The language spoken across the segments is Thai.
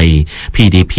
ย PDP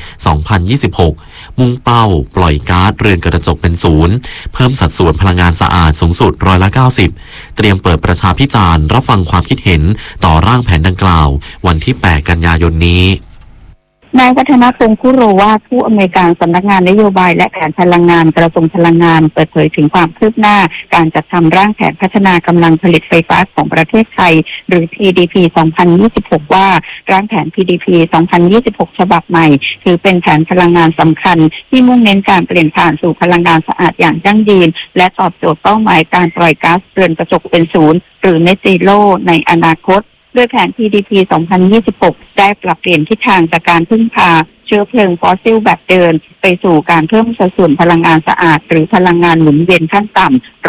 2026 มุ่งเป้าปล่อยก๊าซเรือนกระจกเป็นศูนย์เพิ่มสัดส่วนพลังงานสะอาดสูงสุด90%เตรียมเปิดประชาพิจารณ์รับฟังความคิดเห็นต่อร่างแผนดังกล่าววันที่ 8 กันยายนนี้นายวัฒนพงษ์คุโรวาทผู้อำนวยการสำนักงานนโยบายและแผนพลังงานกระทรวงพลังงานเปิดเผยถึงความคืบหน้าการจัดทำร่างแผนพัฒนากำลังผลิตไฟฟ้าของประเทศไทยหรือ PDP 2026 ว่าร่างแผน PDP 2026 ฉบับใหม่ถือเป็นแผนพลังงานสำคัญที่มุ่งเน้นการเปลี่ยนผ่านสู่พลังงานสะอาดอย่างยั่งยืนและตอบโจทย์เป้าหมายการปล่อยก๊าซเรือนกระจกเป็นศูนย์หรือ Net Zero ในอนาคตโดยแผน PDP 2026 ได้ปรับเปลี่ยนทิศทางจากการพึ่งพาเชื้อเพลิงฟอสซิลแบบเดิมไปสู่การเพิ่มสัดส่วนพลังงานสะอาดหรือพลังงานหมุนเวียนขั้นต่ำ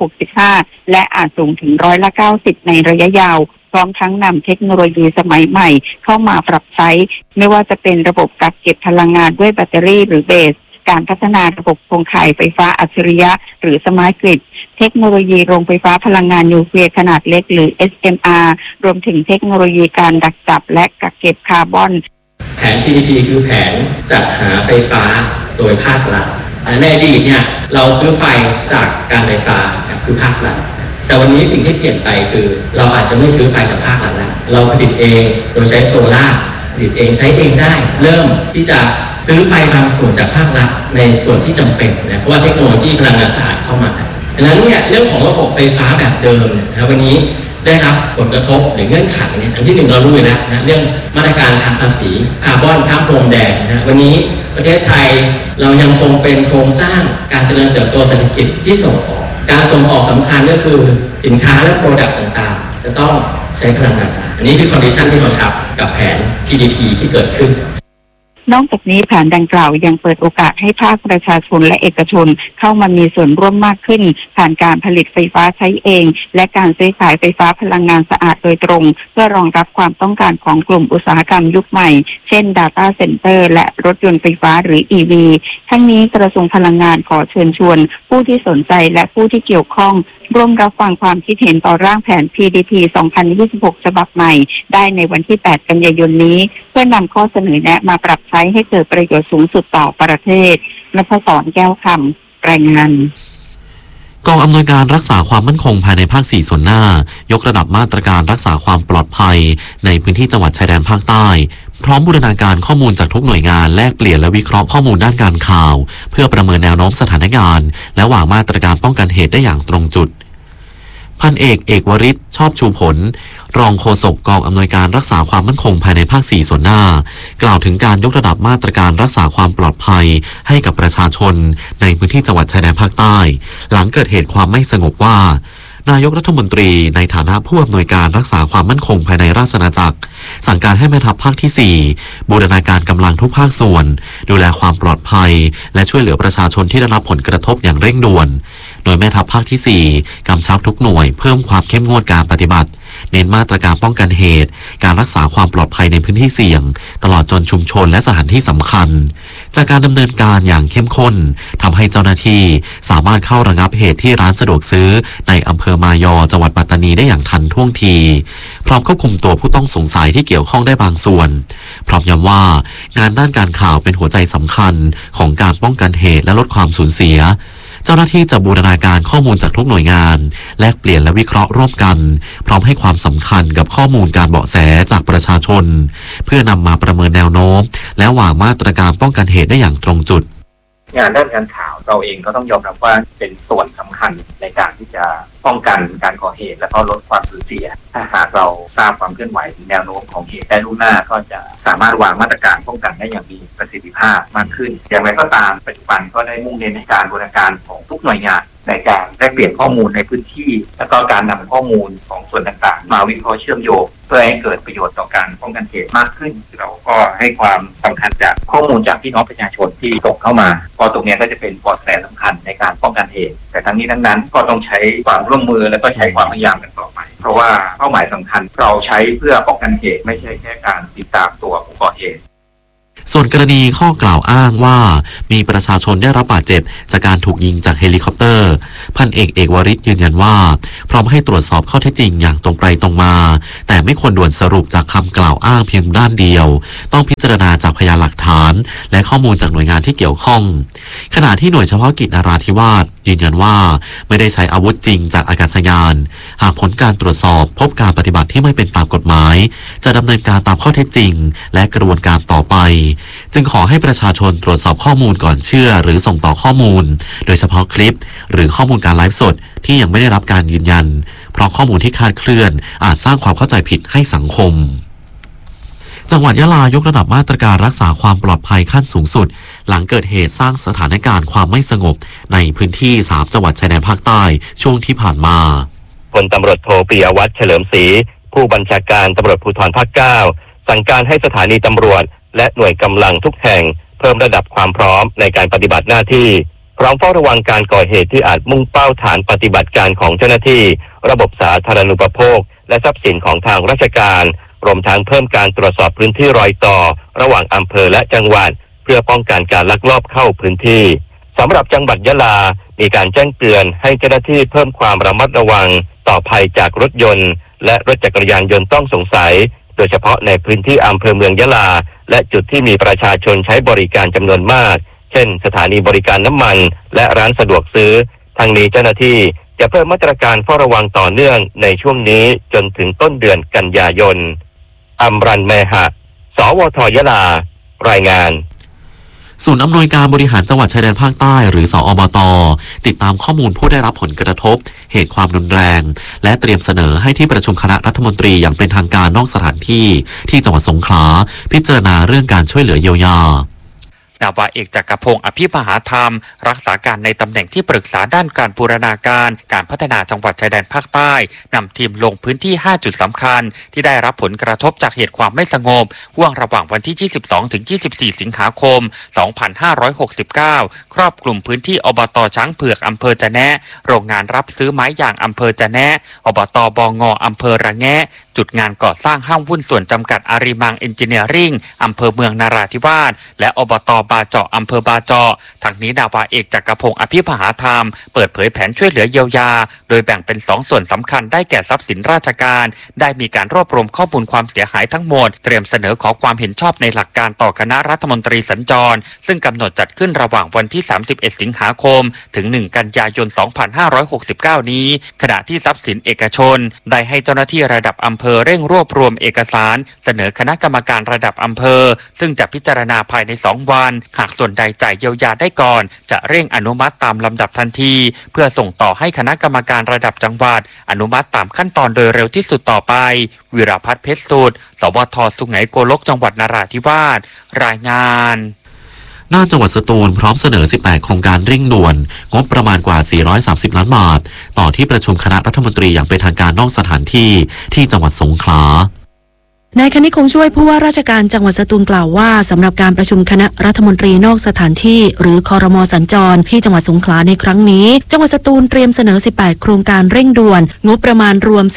65%และอาจสูงถึง90%ในระยะยาวพร้อมทั้งนำเทคโนโลยีสมัยใหม่เข้ามาปรับใช้ไม่ว่าจะเป็นระบบกักเก็บพลังงานด้วยแบตเตอรี่หรือเบสการพัฒนาระบบโครงข่ายไฟฟ้าอัจฉริยะหรือสมาร์ทกริดเทคโนโลยีโรงไฟฟ้าพลังงานนิวเคลียร์ขนาดเล็กหรือ SMR รวมถึงเทคโนโลยีการดักจับและกักเก็บคาร์บอนแผน PDP คือแผนจัดหาไฟฟ้าโดยภาครัฐในอดีตเนี่ยเราซื้อไฟจากการไฟฟ้าคือภาครัฐแต่วันนี้สิ่งที่เปลี่ยนไปคือเราอาจจะไม่ซื้อไฟจากภาครัฐแล้วเราผลิตเองโดยใช้โซล่าผลิตเองใช้เองได้เริ่มที่จะซื้อไฟบางส่วนจากภาครัฐในส่วนที่จำเป็นนะเพราะว่าเทคโนโลยีพลังงานสะอาดเข้ามาดังนั้นเนี่ยเรื่องของระบบไฟฟ้าแบบเดิมนะวันนี้ได้รับผลกระทบหรือเงื่อนไขเนี่ยอันที่หนึ่งเรารู้อยู่แล้วนะเรื่องมาตรการทางภาษีคาร์บอนข้ามพรมแดนนะวันนี้ประเทศไทยเรายังคงเป็นโครงสร้างการเจริญเติบโตเศรษฐกิจที่ส่งออกการส่งออกสำคัญก็คือสินค้าและโปรดักต์ต่างๆจะต้องใช้พลังงานสะอาดอันนี้คือคอนดิชันที่บังคับกับแผน PDP ที่เกิดขึ้นนอกจากนี้แผนดังกล่าวยังเปิดโอกาสให้ภาคประชาชนและเอกชนเข้ามามีส่วนร่วมมากขึ้นผ่านการผลิตไฟฟ้าใช้เองและการซื้อขายไฟฟ้าพลังงานสะอาดโดยตรงเพื่อรองรับความต้องการของกลุ่มอุตสาหกรรมยุคใหม่เช่น Data Center และรถยนต์ไฟฟ้าหรือ EV ทั้งนี้กระทรวงพลังงานขอเชิญชวนผู้ที่สนใจและผู้ที่เกี่ยวข้องร่วมรับฟังความคิดเห็นต่อร่างแผน PDP 2026 ฉบับใหม่ได้ในวันที่ 8 กันยายนนี้เพื่อนำข้อเสนอแนะมาปรับใช้ให้เกิดประโยชน์สูงสุดต่อประเทศณภสร แก้วคำรายงานกองอำนวยการรักษาความมั่นคงภายในภาค 4 ส่วนหน้ายกระดับมาตรการรักษาความปลอดภัยในพื้นที่จังหวัดชายแดนภาคใต้พร้อมบูรณาการข้อมูลจากทุกหน่วยงานแลกเปลี่ยนและวิเคราะห์ข้อมูลด้านการข่าวเพื่อประเมินแนวโน้มสถานการณ์และวางมาตรการป้องกันเหตุได้อย่างตรงจุดพันเอกเอกวริศชอบชูผลรองโฆษกกองอำนวยการรักษาความมั่นคงภายในภาค 4 ส่วนหน้ากล่าวถึงการยกระดับมาตรการรักษาความปลอดภัยให้กับประชาชนในพื้นที่จังหวัดชายแดนภาคใต้หลังเกิดเหตุความไม่สงบว่านายกรัฐมนตรีในฐานะผู้อำนวยการรักษาความมั่นคงภายในราชอาณาจักรสั่งการให้แม่ทัพภาคที่ 4บูรณาการกำลังทุกภาคส่วนดูแลความปลอดภัยและช่วยเหลือประชาชนที่ได้รับผลกระทบอย่างเร่งด่วนโดยแม่ทัพภาคที่ 4กำชับทุกหน่วยเพิ่มความเข้มงวดการปฏิบัติเน้นมาตรการป้องกันเหตุการรักษาความปลอดภัยในพื้นที่เสี่ยงตลอดจนชุมชนและสถานที่สำคัญจากการดำเนินการอย่างเข้มข้นทำให้เจ้าหน้าที่สามารถเข้าระงับเหตุที่ร้านสะดวกซื้อในอำเภอมายอจังหวัดปัตตานีได้อย่างทันท่วงทีพร้อมควบคุมตัวผู้ต้องสงสัยที่เกี่ยวข้องได้บางส่วนพร้อมย้ำว่างานด้านการข่าวเป็นหัวใจสำคัญของการป้องกันเหตุและลดความสูญเสียเจ้าหน้าที่จะบูรณาการข้อมูลจากทุกหน่วยงานแลกเปลี่ยนและวิเคราะห์ร่วมกันพร้อมให้ความสำคัญกับข้อมูลการเบาะแสจากประชาชนเพื่อนำมาประเมินแนวโน้มและวางมาตรการป้องกันเหตุได้อย่างตรงจุดงานด้านการข่าวเราเองก็ต้องยอมรับว่าเป็นส่วนสำคัญในการที่จะป้องกันการก่อเหตุและก็ลดความสูญเสียถ้าหากเราทราบความเคลื่อนไหวถึงแนวโน้มของเหตุได้ล่วงหน้าก็จะสามารถวางมาตรการป้องกันได้อย่างมีประสิทธิภาพมากขึ้นอย่างไรก็ตามปัจจุบันก็ได้มุ่งเน้นในการบูรณาการของทุกหน่วยงานในการแลกเปลี่ยนข้อมูลในพื้นที่และก็การนำข้อมูลของส่วนต่างๆมาวิเคราะห์เชื่อมโยงเพื่อให้เกิดประโยชน์ต่อการป้องกันเหตุมากขึ้นเราก็ให้ความสำคัญจากข้อมูลจากพี่น้องประชาชนที่ส่งเข้ามาพอตรงนี้ก็จะเป็นเบาะแสสำคัญในการป้องกันเหตุแต่ทั้งนี้ทั้งนั้นก็ต้องใช้ความร่วมมือและก็ใช้ความพยายามกันต่อไปเพราะว่าเป้าหมายสำคัญเราใช้เพื่อป้องกันเหตุไม่ใช่แค่การติดตามตัวผู้ก่อเหตุส่วนกรณีข้อกล่าวอ้างว่ามีประชาชนได้รับบาดเจ็บจากการถูกยิงจากเฮลิคอปเตอร์พันเอกเอกวริศยืนยันว่าพร้อมให้ตรวจสอบข้อเท็จจริงอย่างตรงไปตรงมาแต่ไม่ควรด่วนสรุปจากคำกล่าวอ้างเพียงด้านเดียวต้องพิจารณาจากพยานหลักฐานและข้อมูลจากหน่วยงานที่เกี่ยวข้องขณะที่หน่วยเฉพาะกิจนราธิวาสยืนยันว่าไม่ได้ใช้อาวุธจริงจากอากาศยานหากผลการตรวจสอบพบการปฏิบัติที่ไม่เป็นตามกฎหมายจะดำเนินการตามข้อเท็จจริงและกระบวนการต่อไปจึงขอให้ประชาชนตรวจสอบข้อมูลก่อนเชื่อหรือส่งต่อข้อมูลโดยเฉพาะคลิปหรือข้อมูลการไลฟ์สดที่ยังไม่ได้รับการยืนยันเพราะข้อมูลที่คลาดเคลื่อนอาจสร้างความเข้าใจผิดให้สังคมจังหวัดยะลายกระดับมาตรการรักษาความปลอดภัยขั้นสูงสุดหลังเกิดเหตุสร้างสถานการณ์ความไม่สงบในพื้นที่3จังหวัดชายแดนภาคใต้ช่วงที่ผ่านมาพลตำรวจโทปิยวัฒน์เฉลิมศรีผู้บัญชาการตำรวจภูธรภาค 9สั่งการให้สถานีตำรวจและหน่วยกำลังทุกแห่งเพิ่มระดับความพร้อมในการปฏิบัติหน้าที่พร้อมเฝ้าระวังการก่อเหตุที่อาจมุ่งเป้าฐานปฏิบัติการของเจ้าหน้าที่ระบบสาธารณูปโภคและทรัพย์สินของทางราชการรวมทั้งเพิ่มการตรวจสอบพื้นที่รอยต่อระหว่างอำเภอและจังหวัดเพื่อป้องกันการลักลอบเข้าพื้นที่สำหรับจังหวัดยะลามีการแจ้งเตือนให้เจ้าหน้าที่เพิ่มความระมัดระวังต่อภัยจากรถยนต์และรถจักรยานยนต์ต้องสงสัยโดยเฉพาะในพื้นที่อำเภอเมืองยะลาและจุดที่มีประชาชนใช้บริการจำนวนมากเช่นสถานีบริการน้ำมันและร้านสะดวกซื้อทั้งนี้เจ้าหน้าที่จะเพิ่มมาตรการเฝ้าระวังต่อเนื่องในช่วงนี้จนถึงต้นเดือนกันยายนอัมรันเมหะสวทยะลารายงานศูนย์อำนวยการบริหารจังหวัดชายแดนภาคใต้หรือสอบต.ติดตามข้อมูลผู้ได้รับผลกระทบเหตุความรุนแรงและเตรียมเสนอให้ที่ประชุมคณะรัฐมนตรีอย่างเป็นทางการนอกสถานที่ที่จังหวัดสงขลาพิจารณาเรื่องการช่วยเหลือเยียวยานาวาเอกจักรพงศ์อภิมหาธรรมรักษาการในตำแหน่งที่ปรึกษาด้านการบูรณาการการพัฒนาจังหวัดชายแดนภาคใต้นำทีมลงพื้นที่5จุดสำคัญที่ได้รับผลกระทบจากเหตุความไม่สงบห่วงระหว่างวันที่22ถึง24สิงหาคม2569ครอบคลุมพื้นที่อบต.ช้างเผือกอำเภอจะแนะโรงงานรับซื้อไม้ยางอำเภอจะแนะอบต.บง.อำเภอระแงะจุดงานก่อสร้างห้างหุ้นส่วนจำกัดอารีมังเอนจิเนียริ่งอำเภอเมืองนราธิวาสและอบต.บาเจาะอำเภอบาเจาะทั้งนี้นาวาเอกจักรพงศ์อภิมหาธรรมเปิดเผยแผนช่วยเหลือเยียวยาโดยแบ่งเป็น2ส่วนสำคัญได้แก่ทรัพย์สินราชการได้มีการรวบรวมข้อมูลความเสียหายทั้งหมดเตรียมเสนอขอความเห็นชอบในหลักการต่อคณะรัฐมนตรีสัญจรซึ่งกำหนดจัดขึ้นระหว่างวันที่31สิงหาคมถึง1กันยายน2569นี้ขณะที่ทรัพย์สินเอกชนได้ให้เจ้าหน้าที่ระดับอำเภอเร่งรวบรวมเอกสารเสนอคณะกรรมการระดับอำเภอซึ่งจะพิจารณาภายใน2วันหากส่วนใดจ่ายเยียวยาได้ก่อนจะเร่งอนุมัติตามลำดับทันทีเพื่อส่งต่อให้คณะกรรมการระดับจังหวัดอนุมัติตามขั้นตอนโดยเร็วที่สุดต่อไปวิราภัทรเพชรสุดสวท.สุไหงโกลกจังหวัดนราธิวาสรายงานน่านจังหวัดสตูลพร้อมเสนอ18โครงการเร่งด่วนงบประมาณกว่า430ล้านบาทต่อที่ประชุมคณะรัฐมนตรีอย่างเป็นทางการนอกสถานที่ที่จังหวัดสงขลานายคณิตคงช่วยผู้ว่าราชการจังหวัดสตูลกล่าวว่าสำหรับการประชุมคณะรัฐมนตรีนอกสถานที่หรือครม.สัญจรที่จังหวัดสงขลาในครั้งนี้จังหวัดสตูลเตรียมเสนอ18โครงการเร่งด่วนงบประมาณรวม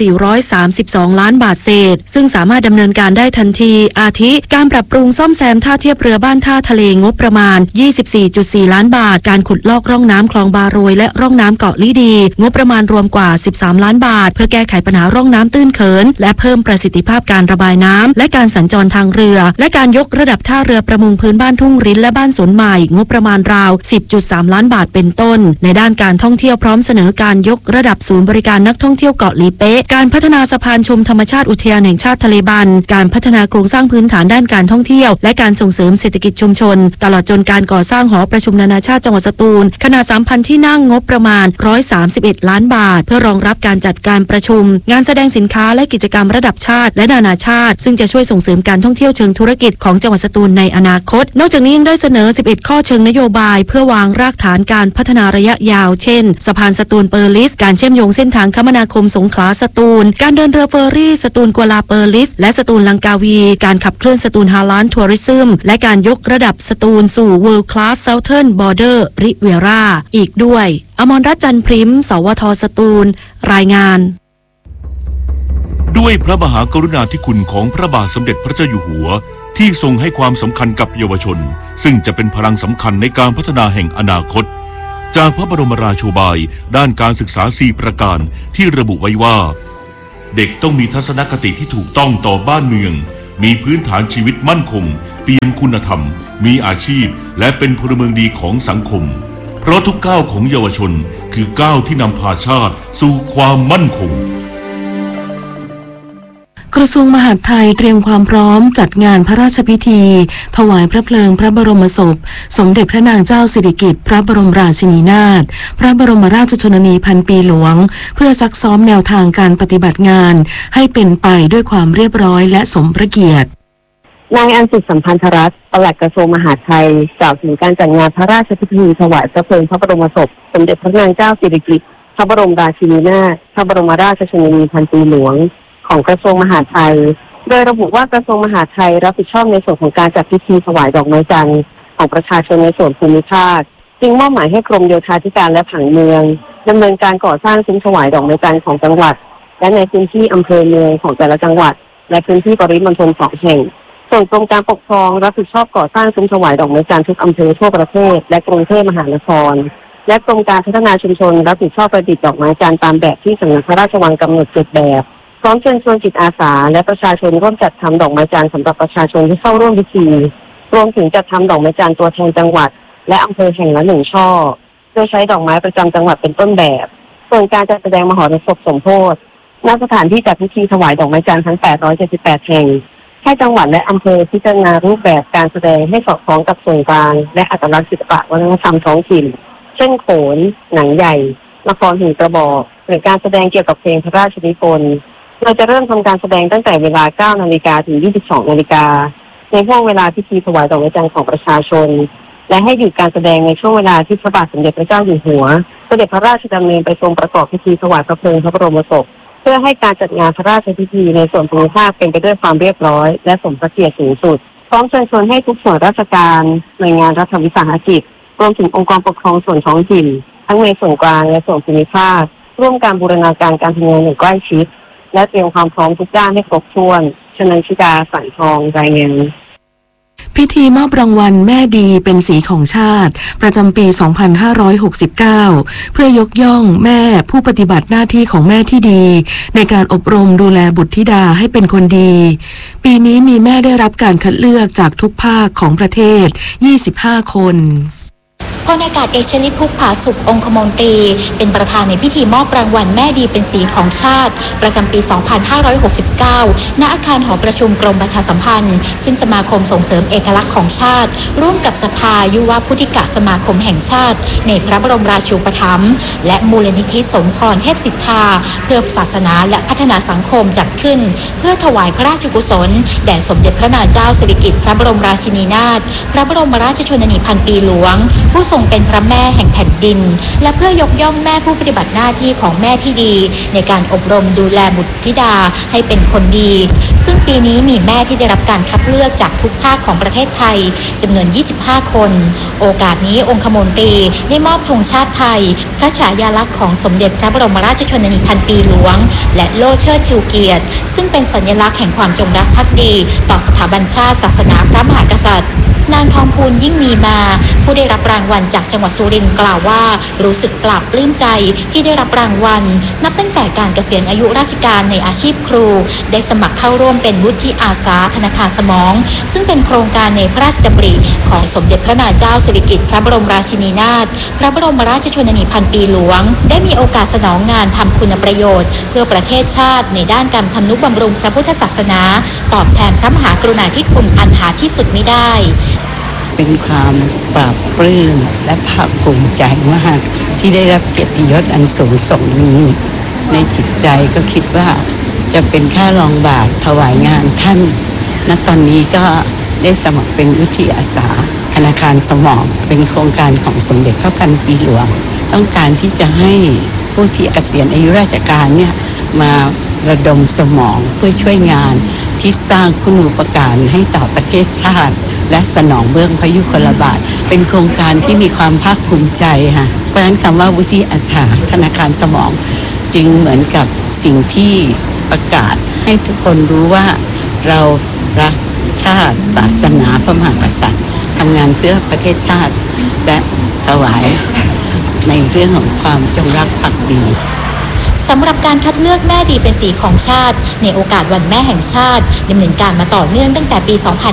432ล้านบาทเศษซึ่งสามารถดำเนินการได้ทันทีอาทิการปรับปรุงซ่อมแซมท่าเทียบเรือบ้านท่าทะเลงบประมาณ 24.4 ล้านบาทการขุดลอกร่องน้ำคลองบาโรยและร่องน้ำเกาะลิดีงบประมาณรวมกว่า13ล้านบาทเพื่อแก้ไขปัญหาร่องน้ำตื้นเขินและเพิ่มประสิทธิภาพการระบายน้ำและการสัญจรทางเรือและการยกระดับท่าเรือประมงพื้นบ้านทุ่งริ้นและบ้านสวนใหม่งบประมาณราว 10.3 ล้านบาทเป็นต้นในด้านการท่องเที่ยวพร้อมเสนอการยกระดับศูนย์บริการนักท่องเที่ยวเกาะลีเป๊ะการพัฒนาสะพานชมธรรมชาติอุทยานแห่งชาติทะเลบันการพัฒนาโครงสร้างพื้นฐานด้านการท่องเที่ยวและการส่งเสริมเศรษฐกิจชุมชนตลอดจนการก่อสร้างหอประชุมนานาชาติจังหวัดสตูลขนาด 3,000 ที่นั่งงบประมาณ131ล้านบาทเพื่อรองรับการจัดการประชุมงานแสดงสินค้าและกิจกรรมระดับชาติและนานาชาติซึ่งจะช่วยส่งเสริมการท่องเที่ยวเชิงธุรกิจของจังหวัดสตูลในอนาคตนอกจากนี้ยังได้เสนอ11ข้อเชิงนโยบายเพื่อวางรากฐานการพัฒนาระยะยาวเช่นสะพานสตูลเปอร์ลิสการเชื่อมโยงเส้นทางคมนาคมสงขลาสตูลการเดินเรือเฟอร์รี่สตูลกัวลาเปอร์ลิสและสตูลลังกาวีการขับเคลื่อนสตูลฮาลานทัวริซึมและการยกระดับสตูลสู่ World Class Southern Border Riviera อีกด้วยอมรรัตน์จันทร์พริมสวท.สตูลรายงานด้วยพระมหากรุณาธิคุณของพระบาทสมเด็จพระเจ้าอยู่หัวที่ทรงให้ความสำคัญกับเยาวชนซึ่งจะเป็นพลังสำคัญในการพัฒนาแห่งอนาคตจากพระบรมราโชบายด้านการศึกษา4ประการที่ระบุไว้ว่าเด็กต้องมีทัศนคติที่ถูกต้องต่อบ้านเมืองมีพื้นฐานชีวิตมั่นคงเปี่ยมคุณธรรมมีอาชีพและเป็นพลเมืองดีของสังคมเพราะทุกก้าวของเยาวชนคือก้าวที่นำพาชาติสู่ความมั่นคงกระทรวงมหาดไทยเตรียมความพร้อมจัดงานพระราชพิธีถวายพระเพลิงพระบรมศพสมเด็จพระนางเจ้าสิริกิติ์พระบรมราชินีนาถพระบรมราชชนนีพันปีหลวงเพื่อซักซ้อมแนวทางการปฏิบัติงานให้เป็นไปด้วยความเรียบร้อยและสมพระเกียรตินายอันสุสัมพันธรัตน์ปลัดกระทรวงมหาดไทยกล่าวถึงการจัดงานพระราชพิธีถวายพระเพลิงพระบรมศพสมเด็จพระนางเจ้าสิริกิติ์พระบรมราชินีนาถพระบรมราชชนนีพันปีหลวงของกระทรวงมหาดไทยโดยระบุว่ากระทรวงมหาดไทยรับผิดชอบในส่วนของการจัดพิธีถวายดอกไม้จันทร์ของประชาชนในส่วนภูมิภาคจึงมอบหมายให้กรมโยธาธิการและผังเมืองดำเนินการก่อสร้างซุ้มถวายดอกไม้จันทร์ของจังหวัดและในพื้นที่อำเภอเมืองของแต่ละจังหวัดและพื้นที่ปริมณฑล2แห่งส่วนกรมการปกครองรับผิดชอบก่อสร้างซุ้มถวายดอกไม้จันทร์ทุกอำเภอทั่วประเทศและกรุงเทพมหานครและกรมการพัฒนาชุมชนรับผิดชอบประดิษฐ์ดอกไม้จันทร์ตามแบบที่สำนักพระราชวังกำหนด7แบบพร้อมเชิญชวนจิตอาสาและประชาชนร่วมจัดทำดอกไม้จันทร์สำหรับประชาชนที่เข้าร่วมพิธีรวมถึงจัดทำดอกไม้จันทร์ตัวแทนจังหวัดและอำเภอแห่งละ1ช่อโดยใช้ดอกไม้ประจำจังหวัดเป็นต้นแบบส่วนการจัดแสดงมหรสพสมโภชณสถานที่จัดพิธีถวายดอกไม้จันทร์ทั้ง878แห่งให้จังหวัดและอำเภอพิจารณารูปแบบการแสดงให้สอดคล้องกับส่วนกลางและอัตลักษณ์ศิลปะวัฒนธรรมท้องถิ่นเช่นโขนหนังใหญ่ละครหินกระบอกหรือการแสดงเกี่ยวกับเพลงพระราชนิพนธ์เราจะเริ่มทำการแสดงตั้งแต่เวลา 9 นาฬิกาถึง 22 นาฬิกาในช่วงเวลาพิธีถวายดอกไม้จันทร์ของประชาชนและให้หยุดการแสดงในช่วงเวลาที่พระบาทสมเด็จพระเจ้าอยู่หัวเสด็จพระราชดำเนินไปทรงประกอบพิธีถวายพระเพลิงพระบรมศพเพื่อให้การจัดงานพระราชพิธีในส่วนภูมิภาคเป็นไปด้วยความเรียบร้อยและสมพระเกียรติสูงสุดพร้อมเชิญชวนให้ทุกส่วนราชการหน่วยงานรัฐวิสาหกิจรวมถึงองค์กรปกครองส่วนท้องถิ่นทั้งในส่วนกลางและส่วนภูมิภาคร่วมการบูรณาการการทำงานอย่างใกล้ชิดและเตรียมความพร้อมทุกด้านให้ครบถ้วนชนันชิดาสังทองรายงานพิธีมอบรางวัลแม่ดีเป็นสีของชาติประจำปี 2569 เพื่อยกย่องแม่ผู้ปฏิบัติหน้าที่ของแม่ที่ดีในการอบรมดูแลบุตรธิดาให้เป็นคนดีปีนี้มีแม่ได้รับการคัดเลือกจากทุกภาคของประเทศ 25 คนพลอากาศเอกชลิต พุกผาสุของคมนตรีเป็นประธานในพิธีมอบรางวัลแม่ดีเป็นสีของชาติประจำปี 2569 ณ อาคารหอประชุมกรมประชาสัมพันธ์ซึ่งสมาคมส่งเสริมเอกลักษณ์ของชาติร่วมกับสภายุวพุทธิกสมาคมแห่งชาติในพระบรมราชูปถัมภ์และมูลนิธิสมพรเทพสิทธาเพื่อศาสนาและพัฒนาสังคมจัดขึ้นเพื่อถวายพระราชกุศลแด่สมเด็จพระนางเจ้าสิริกิติ์พระบรมราชินีนาถพระบรมราชชนนีพันปีหลวงผู้ทรงเป็นพระแม่แห่งแผ่นดินและเพื่อยกย่องแม่ผู้ปฏิบัติหน้าที่ของแม่ที่ดีในการอบรมดูแลบุตรธิดาให้เป็นคนดีซึ่งปีนี้มีแม่ที่ได้รับการคัดเลือกจากทุกภาคของประเทศไทยจำนวน 25 คนโอกาสนี้องคมนตรีได้มอบธงชาติไทยพระฉายาลักษณ์ของสมเด็จพระบรมราชชนนีพันปีหลวงและโล่เชิดชูเกียรติซึ่งเป็นสัญลักษณ์แห่งความจงรักภักดีต่อสถาบันชาติศาสนาพระมหากษัตริย์นางทองพูนยิ่งมีมาผู้ได้รับรางวัลจากจังหวัดสุรินทร์กล่าวว่ารู้สึกปลาบปลื้มใจที่ได้รับรางวัลนับตั้งแต่การเกษียณอายุราชการในอาชีพครูได้สมัครเข้าร่วมเป็นวุฒิอาสาธนาคารสมองซึ่งเป็นโครงการในพระราชดำริของสมเด็จพระนางเจ้าสิริกิติ์พระบรมราชินีนาถพระบรมราชชนนีพันปีหลวงได้มีโอกาสสนองงานทำคุณประโยชน์เพื่อประเทศชาติในด้านการทำนุบำรุงพระพุทธศาสนาตอบแทนพระมหากรุณาธิคุณอันหาที่สุดมิได้เป็นความปลาบปลื้มและภาคภูมิใจมากที่ได้รับเกียรติยศอันสูงส่งนี้ในจิตใจก็คิดว่าจะเป็นค่ารองบาทถวายงานท่านณตอนนี้ก็ได้สมัครเป็นวุฒิอาสาธนาคารสมองเป็นโครงการของสมเด็จพระพันปีหลวงต้องการที่จะให้ผู้ที่เกษียณอายุราชการเนี่ยมาระดมสมองเพื่อช่วยงานที่สร้างคุณูปการให้ต่อประเทศชาติและสนองเบื้องพระยุคลบาทเป็นโครงการที่มีความภาคภูมิใจค่ะเพราะฉะนั้นคำว่าวุฒิอาสาธนาคารสมองจึงเหมือนกับสิ่งที่ประกาศให้ทุกคนรู้ว่าเรารักชาติศาสนาพระมหากษัตริย์ทำงานเพื่อประเทศชาติและถวายในเรื่องของความจงรักภักดีสำหรับการคัดเลือกแม่ดีเป็นสีของชาติในโอกาสวันแม่แห่งชาติดำเนินการมาต่อเนื่องตั้งแต่ปี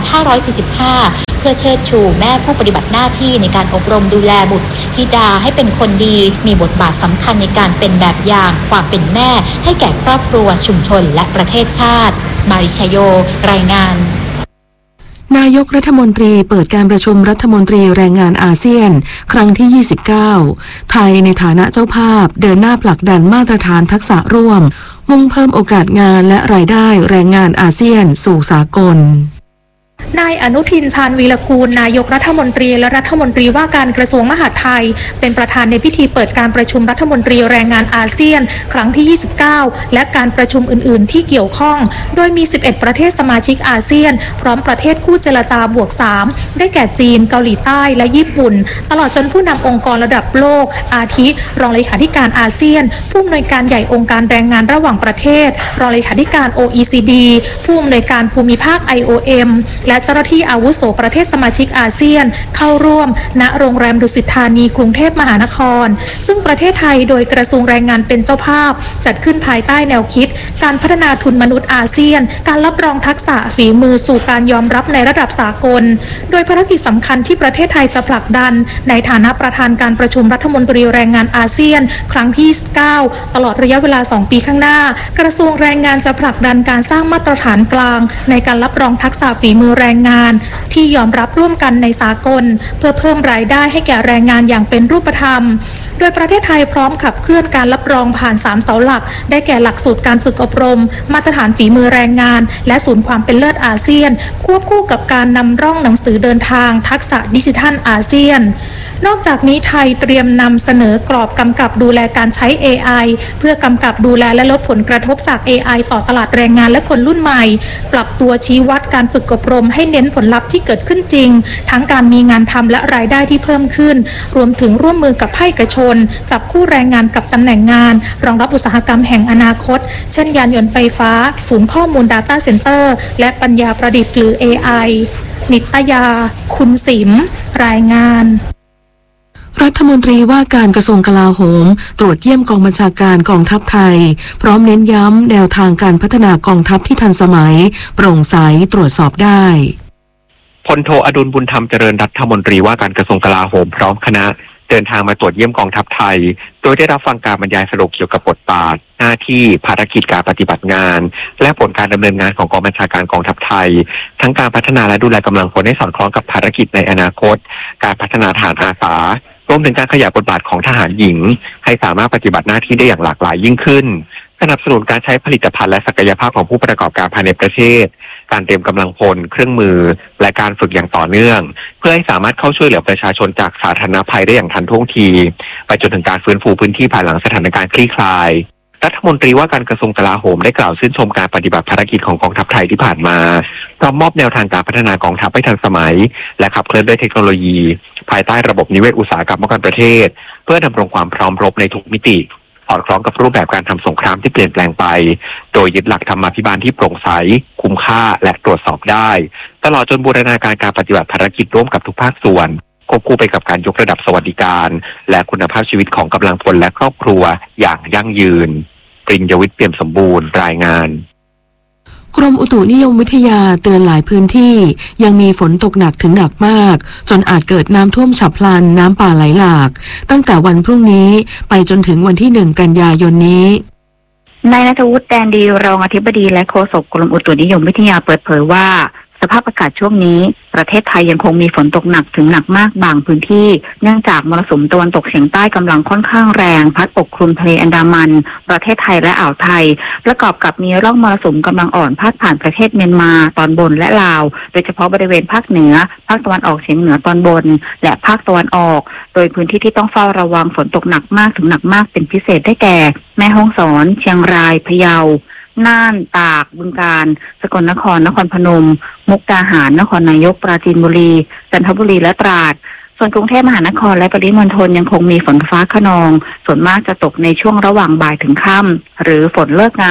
2545 เพื่อเชิดชูแม่ผู้ปฏิบัติหน้าที่ในการอบรมดูแลบุตรธิดาให้เป็นคนดีมีบทบาทสำคัญในการเป็นแบบอย่างความเป็นแม่ให้แก่ครอบครัวชุมชนและประเทศชาติมาริชโยรายงานนายกรัฐมนตรีเปิดการประชุมรัฐมนตรีแรงงานอาเซียนครั้งที่ 29 ไทยในฐานะเจ้าภาพเดินหน้าผลักดันมาตรฐานทักษะร่วมมุ่งเพิ่มโอกาสงานและรายได้แรงงานอาเซียนสู่สากลนายอนุทินชาญวีรกูลนายกรัฐมนตรีและรัฐมนตรีว่าการกระทรวงมหาดไทยเป็นประธานในพิธีเปิดการประชุมรัฐมนตรีแรงงานอาเซียนครั้งที่ 29 และการประชุมอื่นๆที่เกี่ยวข้องโดยมี 11 ประเทศสมาชิกอาเซียนพร้อมประเทศคู่เจรจาบวก 3 ได้แก่จีนเกาหลีใต้และญี่ปุ่นตลอดจนผู้นำองค์กรระดับโลกอาทิรองเลขาธิการอาเซียนผู้อำนวยการใหญ่องค์การแรงงานระหว่างประเทศรองเลขาธิการ OECD ผู้อำนวยการภูมิภาค IOM และเจ้าหน้าที่อาวุโสประเทศสมาชิกอาเซียนเข้าร่วมณโรงแรมดุสิตธานีกรุงเทพมหานครซึ่งประเทศไทยโดยกระทรวงแรงงานเป็นเจ้าภาพจัดขึ้นภายใต้แนวคิดการพัฒนาทุนมนุษย์อาเซียนการรับรองทักษะฝีมือสู่การยอมรับในระดับสากลโดยภารกิจสำคัญที่ประเทศไทยจะผลักดันในฐานะประธานการประชุมรัฐมนตรีแรงงานอาเซียนครั้งที่ 29 ตลอดระยะเวลา 2 ปีข้างหน้ากระทรวงแรงงานจะผลักดันการสร้างมาตรฐานกลางในการรับรองทักษะฝีมือแรงงานที่ยอมรับร่วมกันในสากลเพื่อเพิ่มรายได้ให้แก่แรงงานอย่างเป็นรูปธรรมโดยประเทศไทยพร้อมขับเคลื่อนการรับรองผ่าน3เสาหลักได้แก่หลักสูตรการฝึกอบรมมาตรฐานฝีมือแรงงานและศูนย์ความเป็นเลิศอาเซียนควบคู่กับการนำร่องหนังสือเดินทางทักษะดิจิทัลอาเซียนนอกจากนี้ไทยเตรียมนำเสนอกรอบกำกับดูแลการใช้ AI เพื่อกำกับดูแลและลดผลกระทบจาก AI ต่อตลาดแรงงานและคนรุ่นใหม่ปรับตัวชี้วัดการฝึกอบรมให้เน้นผลลัพธ์ที่เกิดขึ้นจริงทั้งการมีงานทำและรายได้ที่เพิ่มขึ้นรวมถึงร่วมมือกับภาคเอกชนจับคู่แรงงานกับตำแหน่งงานรองรับอุตสาหกรรมแห่งอนาคตเช่นยานยนต์ไฟฟ้าศูนย์ข้อมูล Data Center และปัญญาประดิษฐ์หรือ AI นิตยาคุณสิมรายงานรัฐมนตรีว่าการกระทรวงกลาโหมตรวจเยี่ยมกองบัญชาการกองทัพไทยพร้อมเน้นย้ำแนวทางการพัฒนากองทัพที่ทันสมัยโปร่งใสตรวจสอบได้พลโทอดุลบุญธรรมเจริญรัฐมนตรีว่าการกระทรวงกลาโหมพร้อมคณะเดินทางมาตรวจเยี่ยมกองทัพไทยโดยได้รับฟังการบรรยายสรุปเกี่ยวกับบทบาทหน้าที่ภารกิจการปฏิบัติงานและผลการดำเนินงานของกองบัญชาการกองทัพไทยทั้งการพัฒนาและดูแลกำลังพลให้สอดคล้องกับภารกิจในอนาคตการพัฒนาทหารอาสารวมถึงการขยายบทบาทของทหารหญิงให้สามารถปฏิบัติหน้าที่ได้อย่างหลากหลายยิ่งขึ้นสนับสนุนการใช้ผลิตภัณฑ์และศักยภาพของผู้ประกอบการภายในประเทศการเตรียมกำลังพลเครื่องมือและการฝึกอย่างต่อเนื่องเพื่อให้สามารถเข้าช่วยเหลือประชาชนจากสาธารณภัยได้อย่างทันท่วงทีไปจนถึงการฟื้นฟูพื้นที่ภายหลังสถานการณ์คลี่คลายรัฐมนตรีว่าการกระทรวงกลาโหมได้กล่าวชื่นชมการปฏิบัติภารกิจของกองทัพไทยที่ผ่านมาพร้อมมอบแนวทางการพัฒนากองทัพให้ทันสมัยและขับเคลื่อนด้วยเทคโนโลยีภายใต้ระบบนิเวศอุตสาหกรรมป้องกันประเทศเพื่อดำรงความพร้อมรบในทุกมิติสอดคล้องกับรูปแบบการทำสงครามที่เปลี่ยนแปลงไปโดยยึดหลักธรรมาภิบาลที่โปร่งใสคุ้มค่าและตรวจสอบได้ตลอดจนบูรณาการการปฏิบัติภารกิจร่วมกับทุกภาคส่วนควบคู่ไปกับการยกระดับสวัสดิการและคุณภาพชีวิตของกำลังพลและครอบครัวอย่างยั่งยืนปริญญวิทย์เปี่ยมสมบูรณ์รายงานกรมอุตุนิยมวิทยาเตือนหลายพื้นที่ยังมีฝนตกหนักถึงหนักมากจนอาจเกิดน้ำท่วมฉับพลันน้ำป่าไหลหลากตั้งแต่วันพรุ่งนี้ไปจนถึงวันที่1 กันยายนนี้นายณัฐวุฒิ แดนดีรองอธิบดีและโฆษกกรมอุตุนิยมวิทยาเปิดเผยว่าสภาพอากาศช่วงนี้ประเทศไทยยังคงมีฝนตกหนักถึงหนักมากบางพื้นที่เนื่องจากมรสุมตะวันตกเฉียงใต้กำลังค่อนข้างแรงพัดปกคลุมทะเลอันดามันประเทศไทยและอ่าวไทยประกอบกับมีร่องมรสุมกำลังอ่อนพาดผ่านประเทศเมียนมาตอนบนและลาวโดยเฉพาะบริเวณภาคเหนือภาคตะวันออกเฉียงเหนือตอนบนและภาคตะวันออกโดยพื้นที่ที่ต้องเฝ้าระวังฝนตกหนักมากถึงหนักมากเป็นพิเศษได้แก่แม่ฮ่องสอนเชียงรายพะเยาน่านตากบึงกาฬสกลนครนครพนมมุกดาหารนครนายกปราจีนบุรีจันทบุรีและตราดส่วนกรุงเทพมหานครและปริมณฑลยังคงมีฝนฟ้าคะนองส่วนมากจะตกในช่วงระหว่างบ่ายถึงค่ำหรือฝนเลิกงาน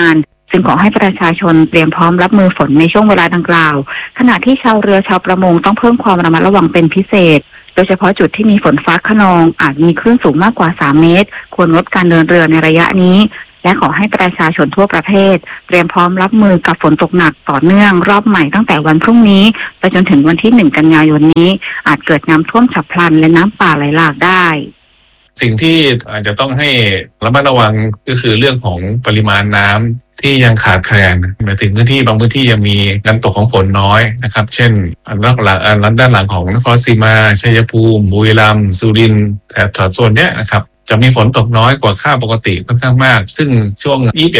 จึงขอให้ประชาชนเตรียมพร้อมรับมือฝนในช่วงเวลาดังกล่าวขณะที่ชาวเรือชาวประมงต้องเพิ่มความระมัดระวังเป็นพิเศษโดยเฉพาะจุดที่มีฝนฟ้าคะนองอาจมีคลื่นสูงมากกว่า3 เมตรควรงดการเดินเรือในระยะนี้และขอให้ประชาชนทั่วประเทศเตรียมพร้อมรับมือกับฝนตกหนักต่อเนื่องรอบใหม่ตั้งแต่วันพรุ่งนี้ไปจนถึงวันที่1 กันยายนนี้อาจเกิดน้ำท่วมฉับพลันและน้ำป่าไหลหลากได้สิ่งที่อาจจะต้องให้ระมัดระวังก็คือเรื่องของปริมาณน้ำที่ยังขาดแคลนหมายถึงพื้นที่บางพื้นที่ยังมีการตกของฝนน้อยนะครับเช่นด้านหลังของนครศรีมาชัยภูมิบุรีรัมย์สุรินทร์แถบโซนเนี้ยนะครับจะมีฝนตกน้อยกว่าค่าปกติค่อนข้างมากซึ่งช่วง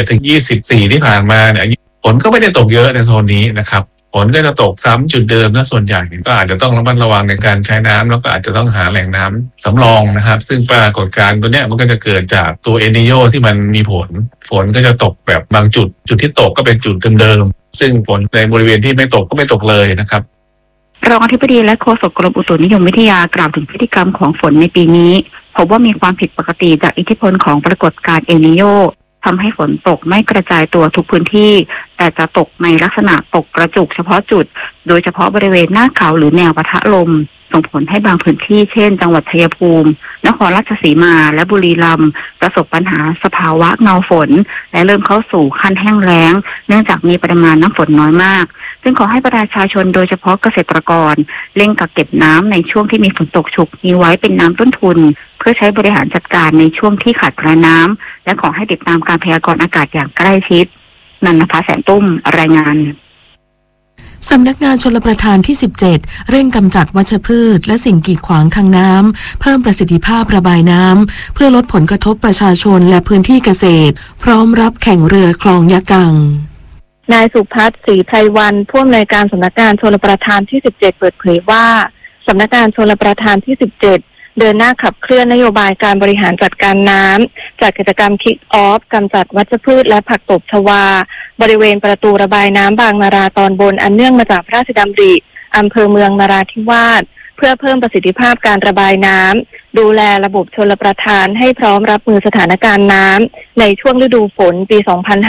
21-24 ที่ผ่านมาเนี่ยฝนก็ไม่ได้ตกเยอะในโซนนี้นะครับฝนก็จะตกซ้ำจุดเดิมนะส่วนใหญ่ก็อาจจะต้องระมัดระวังในการใช้น้ำแล้วก็อาจจะต้องหาแหล่งน้ำสำรองนะครับซึ่งปรากฏการณ์ตัวเนี้ยมันก็จะเกิดจากตัวเอลนีโญที่มันมีฝนก็จะตกแบบบางจุดที่ตกก็เป็นจุดเดิมๆซึ่งฝนในบริเวณที่ไม่ตกก็ไม่ตกเลยนะครับรองอธิบดีและโฆษกกรมอุตุนิยมวิทยากล่าวถึงพฤติกรรมของฝนในปีนี้พบว่ามีความผิดปกติจากอิทธิพลของปรากฏการณ์เอลนีโญทำให้ฝนตกไม่กระจายตัวทุกพื้นที่แต่จะตกในลักษณะตกกระจุกเฉพาะจุดโดยเฉพาะบริเวณหน้าเขาหรือแนวปะทะลมส่งผลให้บางพื้นที่เช่นจังหวัดชัยภูมินครราชสีมาและบุรีรัมย์ประสบปัญหาสภาวะเงาฝนและเริ่มเข้าสู่ขั้นแห้งแล้งเนื่องจากมีปริมาณน้ำฝนน้อยมากซึ่งขอให้ประชาชนโดยเฉพาะเกษตรกรเร่งกักเก็บน้ำในช่วงที่มีฝนตกชุกมีไว้เป็นน้ำต้นทุนเพื่อใช้บริหารจัดการในช่วงที่ขาดแคลนน้ำและขอให้ติดตามการพยากรณ์อากาศอย่างใกล้ชิดนันทภาแสนตุ้มรายงานสำนักงานชลประทานที่ 17 เร่งกำจัดวัชพืชและสิ่งกีดขวางทางน้ำเพิ่มประสิทธิภาพระบายน้ำเพื่อลดผลกระทบประชาชนและพื้นที่เกษตรพร้อมรับแข่งเรือคลองยะกังนายสุพัฒน์ศรีไพรวันผู้อำนวยการสำนักงานชลประทานที่ 17 เปิดเผยว่าสำนักงานชลประทานที่ 17เดินหน้าขับเคลื่อนนโยบายการบริหารจัดการน้ำจากกิจกรรมคิกออฟกำจัดวัชพืชและผักตบชวาบริเวณประตูระบายน้ำบางนาราตอนบนอันเนื่องมาจากพระราชดำริอำเภอเมืองนราธิวาสเพื่อเพิ่มประสิทธิภาพการระบายน้ำดูแลระบบชลประทานให้พร้อมรับมือสถานการณ์น้ำในช่วงฤดูฝนปี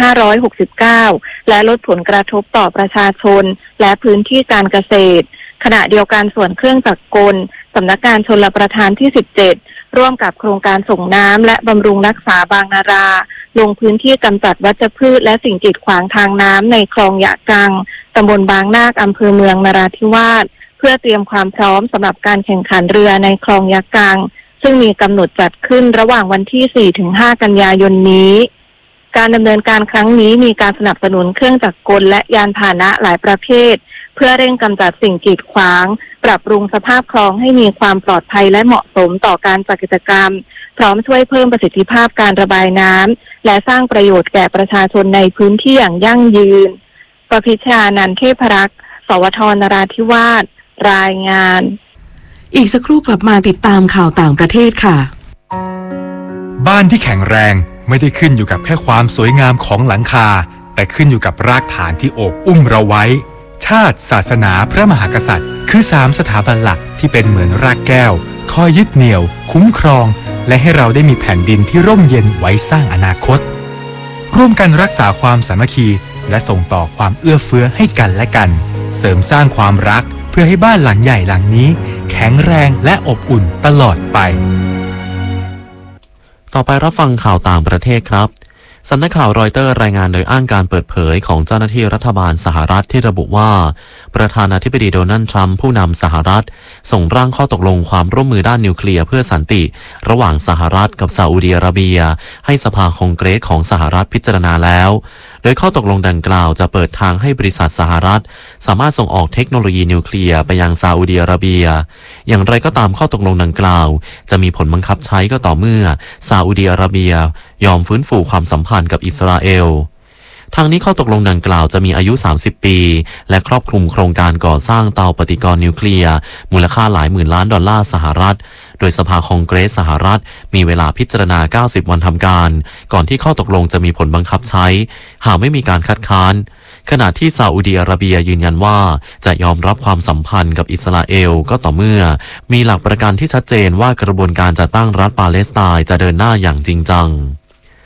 2569 และลดผลกระทบต่อประชาชนและพื้นที่การเกษตรขณะเดียวกันส่วนเครื่องจักรกลสำนักงานชลประทานที่ 17ร่วมกับโครงการส่งน้ำและบำรุงรักษาบางนาราลงพื้นที่กำจัดวัชพืชและสิ่งกีดขวางทางน้ำในคลองยะกังตำบลบางนาคอำเภอเมืองนราธิวาสเพื่อเตรียมความพร้อมสำหรับการแข่งขันเรือในคลองยะกังซึ่งมีกำหนดจัดขึ้นระหว่างวันที่ 4-5 กันยายนนี้การดำเนินการครั้งนี้มีการสนับสนุนเครื่องจักรกลและยานพาหนะหลายประเภทเพื่อเร่งกำจัดสิ่งกีดขวางปรับปรุงสภาพคลองให้มีความปลอดภัยและเหมาะสมต่อการจัดกิจกรรมพร้อมช่วยเพิ่มประสิทธิภาพการระบายน้ำและสร้างประโยชน์แก่ประชาชนในพื้นที่อย่างยั่งยืนประพิชานันท์เทพรักษ์สวทนราธิวาสรายงานอีกสักครู่กลับมาติดตามข่าวต่างประเทศค่ะบ้านที่แข็งแรงไม่ได้ขึ้นอยู่กับแค่ความสวยงามของหลังคาแต่ขึ้นอยู่กับรากฐานที่โอบอุ้มเราไว้ชาติศาสนาพระมหากษัตริย์คือ3สถาบันหลักที่เป็นเหมือนรากแก้วคอยยึดเหนี่ยวคุ้มครองและให้เราได้มีแผ่นดินที่ร่มเย็นไว้สร้างอนาคตร่วมกันรักษาความสามัคคีและส่งต่อความเอื้อเฟื้อให้กันและกันเสริมสร้างความรักเพื่อให้บ้านหลังใหญ่หลังนี้แข็งแรงและอบอุ่นตลอดไปต่อไปรับฟังข่าวต่างประเทศครับสำนักข่าวรอยเตอร์รายงานโดยอ้างการเปิดเผยของเจ้าหน้าที่รัฐบาลสหรัฐที่ระบุว่าประธานาธิบดีโดนัลด์ทรัมป์ผู้นำสหรัฐส่งร่างข้อตกลงความร่วมมือด้านนิวเคลียร์เพื่อสันติระหว่างสหรัฐกับซาอุดิอาระเบียให้สภาคองเกรสของสหรัฐพิจารณาแล้วโดยข้อตกลงดังกล่าวจะเปิดทางให้บริษัทสหรัฐสามารถส่งออกเทคโนโลยีนิวเคลียร์ไปยังซาอุดิอาระเบียอย่างไรก็ตามข้อตกลงดังกล่าวจะมีผลบังคับใช้ก็ต่อเมื่อซาอุดิอาระเบียยอมฟื้นฟูความสัมพันธ์กับอิสราเอลทางนี้ข้อตกลงดังกล่าวจะมีอายุ30 ปีและครอบคลุมโครงการก่อสร้างเตาปฏิกรณ์นิวเคลียร์มูลค่าหลายหมื่นล้านดอลลาร์สหรัฐโดยสภาคองเกรสสหรัฐมีเวลาพิจารณา90 วันทำการก่อนที่ข้อตกลงจะมีผลบังคับใช้หากไม่มีการคัดค้านขณะที่ซาอุดิอาระเบียยืนยันว่าจะยอมรับความสัมพันธ์กับอิสราเอลก็ต่อเมื่อมีหลักประกันที่ชัดเจนว่ากระบวนการจัดตั้งรัฐปาเลสไตน์จะเดินหน้าอย่างจริงจัง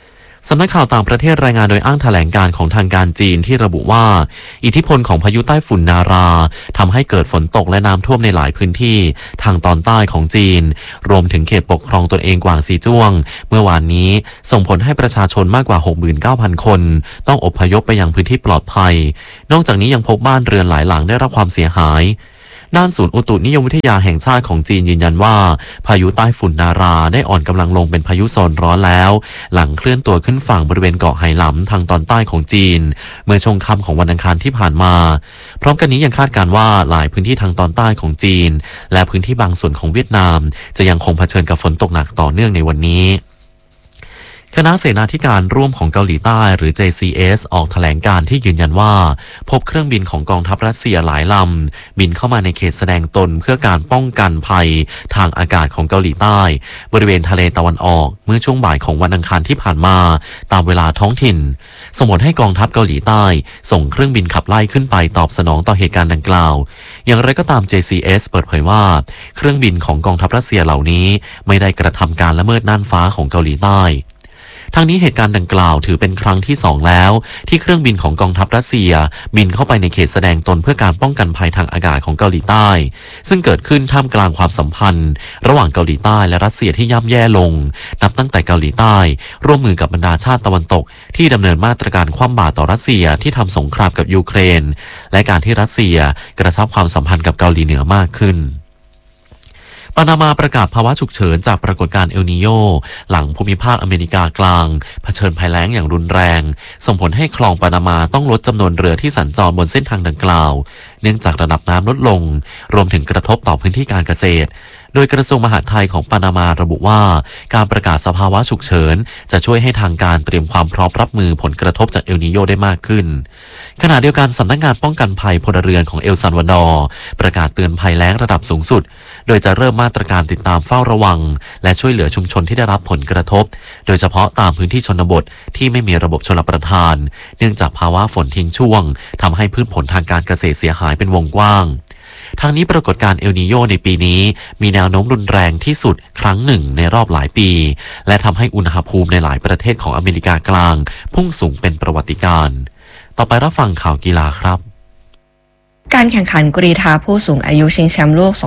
สำนักข่าวต่างประเทศรายงานโดยอ้างแถลงการของทางการจีนที่ระบุว่าอิทธิพลของพายุใต้ฝุ่นนาราทำให้เกิดฝนตกและน้ำท่วมในหลายพื้นที่ทางตอนใต้ของจีนรวมถึงเขตปกครองตนเองกวางซีจ้วงเมื่อวานนี้ส่งผลให้ประชาชนมากกว่า 69,000 คนต้องอพยพไปยังพื้นที่ปลอดภัยนอกจากนี้ยังพบบ้านเรือนหลายหลังได้รับความเสียหายด้านศูนย์อุตุนิยมวิทยาแห่งชาติของจีนยืนยันว่าพายุใต้ฝุ่นนาราได้อ่อนกำลังลงเป็นพายุโซนร้อนแล้วหลังเคลื่อนตัวขึ้นฝั่งบริเวณเกาะไหหลำทางตอนใต้ของจีนเมื่อช่วงค่ำของวันอังคารที่ผ่านมาพร้อมกันนี้ยังคาดการณ์ว่าหลายพื้นที่ทางตอนใต้ของจีนและพื้นที่บางส่วนของเวียดนามจะยังคงเผชิญกับฝนตกหนักต่อเนื่องในวันนี้คณะเสนาธิการร่วมของเกาหลีใต้หรือ JCS ออกแถลงการที่ยืนยันว่าพบเครื่องบินของกองทัพรัสเซียหลายลำบินเข้ามาในเขตแสดงตนเพื่อการป้องกันภัยทางอากาศของเกาหลีใต้บริเวณทะเลตะวันออกเมื่อช่วงบ่ายของวันอังคารที่ผ่านมาตามเวลาท้องถิ่นส่งผลให้กองทัพเกาหลีใต้ส่งเครื่องบินขับไล่ขึ้นไปตอบสนองต่อเหตุการณ์ดังกล่าวอย่างไรก็ตาม JCS เปิดเผยว่าเครื่องบินของกองทัพรัสเซียเหล่านี้ไม่ได้กระทำการละเมิดน่านฟ้าของเกาหลีใต้ทั้งนี้เหตุการณ์ดังกล่าวถือเป็นครั้งที่2แล้วที่เครื่องบินของกองทัพรัสเซียบินเข้าไปในเขตแสดงตนเพื่อการป้องกันภัยทางอากาศของเกาหลีใต้ซึ่งเกิดขึ้นท่ามกลางความสัมพันธ์ระหว่างเกาหลีใต้และรัสเซียที่ย่ำแย่ลงนับตั้งแต่เกาหลีใต้ร่วมมือกับบรรดาชาติตะวันตกที่ดำเนินมาตรการคว่ำบาตรต่อรัสเซียที่ทำสงครามกับยูเครนและการที่รัสเซียกระชับความสัมพันธ์กับเกาหลีเหนือมากขึ้นปานามาประกาศภาวะฉุกเฉินจากปรากฏการณ์เอลนีโญหลังภูมิภาคอเมริกากลางเผชิญภัยแล้งอย่างรุนแรงส่งผลให้คลองปานามาต้องลดจำนวนเรือที่สัญจรบนเส้นทางดังกล่าวเนื่องจากระดับน้ำลดลงรวมถึงกระทบต่อพื้นที่การเกษตรโดยกระทรวงมหาดไทยของปานามาระบุว่าการประกาศสภาวะฉุกเฉินจะช่วยให้ทางการเตรียมความพร้อมรับมือผลกระทบจากเอลนีโญได้มากขึ้นขณะเดียวกันสำนักงานป้องกันภัยพลเรือนของเอลซัลวาดอร์ประกาศเตือนภัยแล้งระดับสูงสุดโดยจะเริ่มมาตรการติดตามเฝ้าระวังและช่วยเหลือชุมชนที่ได้รับผลกระทบโดยเฉพาะตามพื้นที่ชนบทที่ไม่มีระบบชลประทานเนื่องจากภาวะฝนทิ้งช่วงทำให้พืชผลทางการเกษตรเสียหายเป็นวงกว้างทางนี้ปรากฏการณ์เอลนีโญในปีนี้มีแนวโน้มรุนแรงที่สุดครั้งหนึ่งในรอบหลายปีและทำให้อุณหภูมิในหลายประเทศของอเมริกากลางพุ่งสูงเป็นประวัติการณ์ต่อไปรับฟังข่าวกีฬาครับการแข่งขันกรีฑาผู้สูงอายุชิงแชมป์โลก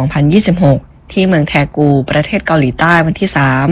2026 ที่เมืองแทกูประเทศเกาหลีใต้วันที่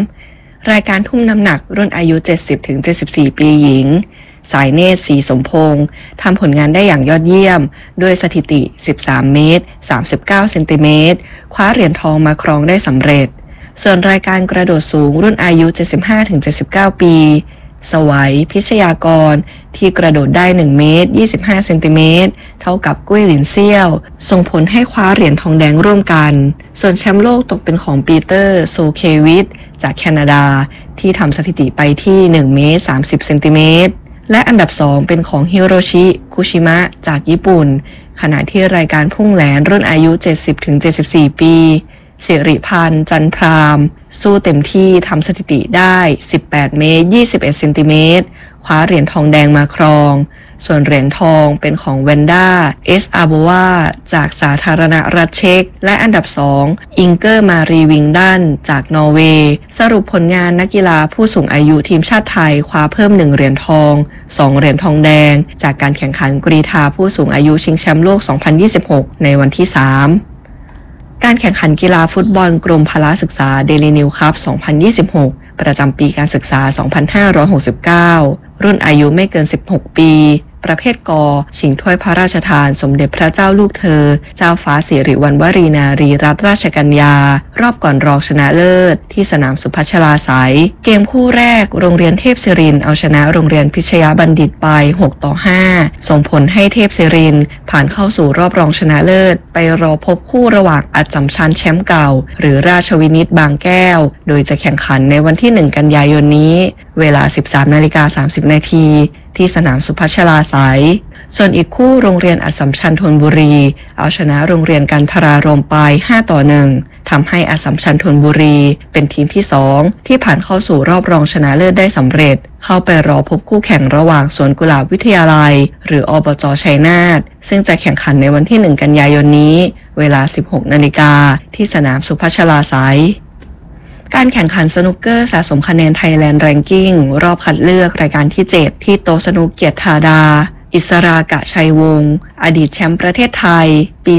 3 รายการทุ่มน้ำหนักรุ่นอายุ 70-74 ปีหญิงสายเนตรศรีสมพงษ์ทำผลงานได้อย่างยอดเยี่ยมด้วยสถิติ 13 เมตร 39 เซนติเมตรคว้าเหรียญทองมาครองได้สำเร็จส่วนรายการกระโดดสูงรุ่นอายุ 75-79 ปีสวัยพิชยากรที่กระโดดได้ 1 เมตร 25 เซนติเมตรเท่ากับกุ้ยหลินเซี่ยวส่งผลให้คว้าเหรียญทองแดงร่วมกันส่วนแชมป์โลกตกเป็นของปีเตอร์โซเควิทจากแคนาดาที่ทำสถิติไปที่ 1 เมตร 30 เซนติเมตรและอันดับ 2 เป็นของฮิโรชิคุชิมะจากญี่ปุ่นขณะที่รายการพุ่งแหลนรุ่นอายุ 70-74 ปีสิริพันธ์จันพรามสู้เต็มที่ทำสถิติได้ 18 เมตร 21 เซนติเมตรคว้าเหรียญทองแดงมาครองส่วนเหรียญทองเป็นของแวนด้าเอสอาโบวาจากสาธารณรัฐเช็กและอันดับ 2 อิงเกอร์มารีวิงดันจากนอร์เวย์สรุปผลงานนักกีฬาผู้สูงอายุทีมชาติไทยคว้าเพิ่ม1เหรียญทอง2เหรียญทองแดงจากการแข่งขันกรีฑาผู้สูงอายุชิงแชมป์โลก 2026 ในวันที่ 3การแข่งขันกีฬาฟุตบอลกรมพละศึกษาเดลินิวคัพ 2026 ประจำปีการศึกษา 2569 รุ่นอายุไม่เกิน 16 ปีประเภทกชิงถ้วยพระราชทานสมเด็จพระเจ้าลูกเธอเจ้าฟ้าสิริวัณวรีนารีรัตนราชกัญญารอบก่อนรองชนะเลิศที่สนามสุพัชลาไสยเกมคู่แรกโรงเรียนเทพศิรินทร์เอาชนะโรงเรียนพิชยบัณฑิตไป 6-5 ส่งผลให้เทพศิรินทร์ผ่านเข้าสู่รอบรองชนะเลิศไปรอพบคู่ระหว่างอัสสัมชัญแชมป์เก่าหรือราชวินิตบางแก้วโดยจะแข่งขันในวันที่ 1 กันยายนนี้เวลา 13:30 นาทีที่สนามสุพัชลาไสยส่วนอีกคู่โรงเรียนอัสสัมชัญธนบุรีเอาชนะโรงเรียนกันทรารมไป 5-1 ทำให้อัสสัมชัญธนบุรีเป็นทีมที่ 2 ที่ผ่านเข้าสู่รอบรองชนะเลิศได้สำเร็จเข้าไปรอพบคู่แข่งระหว่างสวนกุหลาบวิทยาลัยหรืออบจ.ชัยนาทซึ่งจะแข่งขันในวันที่ 1 กันยายนนี้เวลา 16 นาฬิกาที่สนามสุพัชลาไสยการแข่งขันสนุกเกอร์สะสมคะแนน Thailand Ranking รอบคัดเลือกรายการที่ 7 ที่โต๊ะสนุกเกียรติธาดาอิสรากะชัยวงศ์อดีตแชมป์ประเทศไทยปี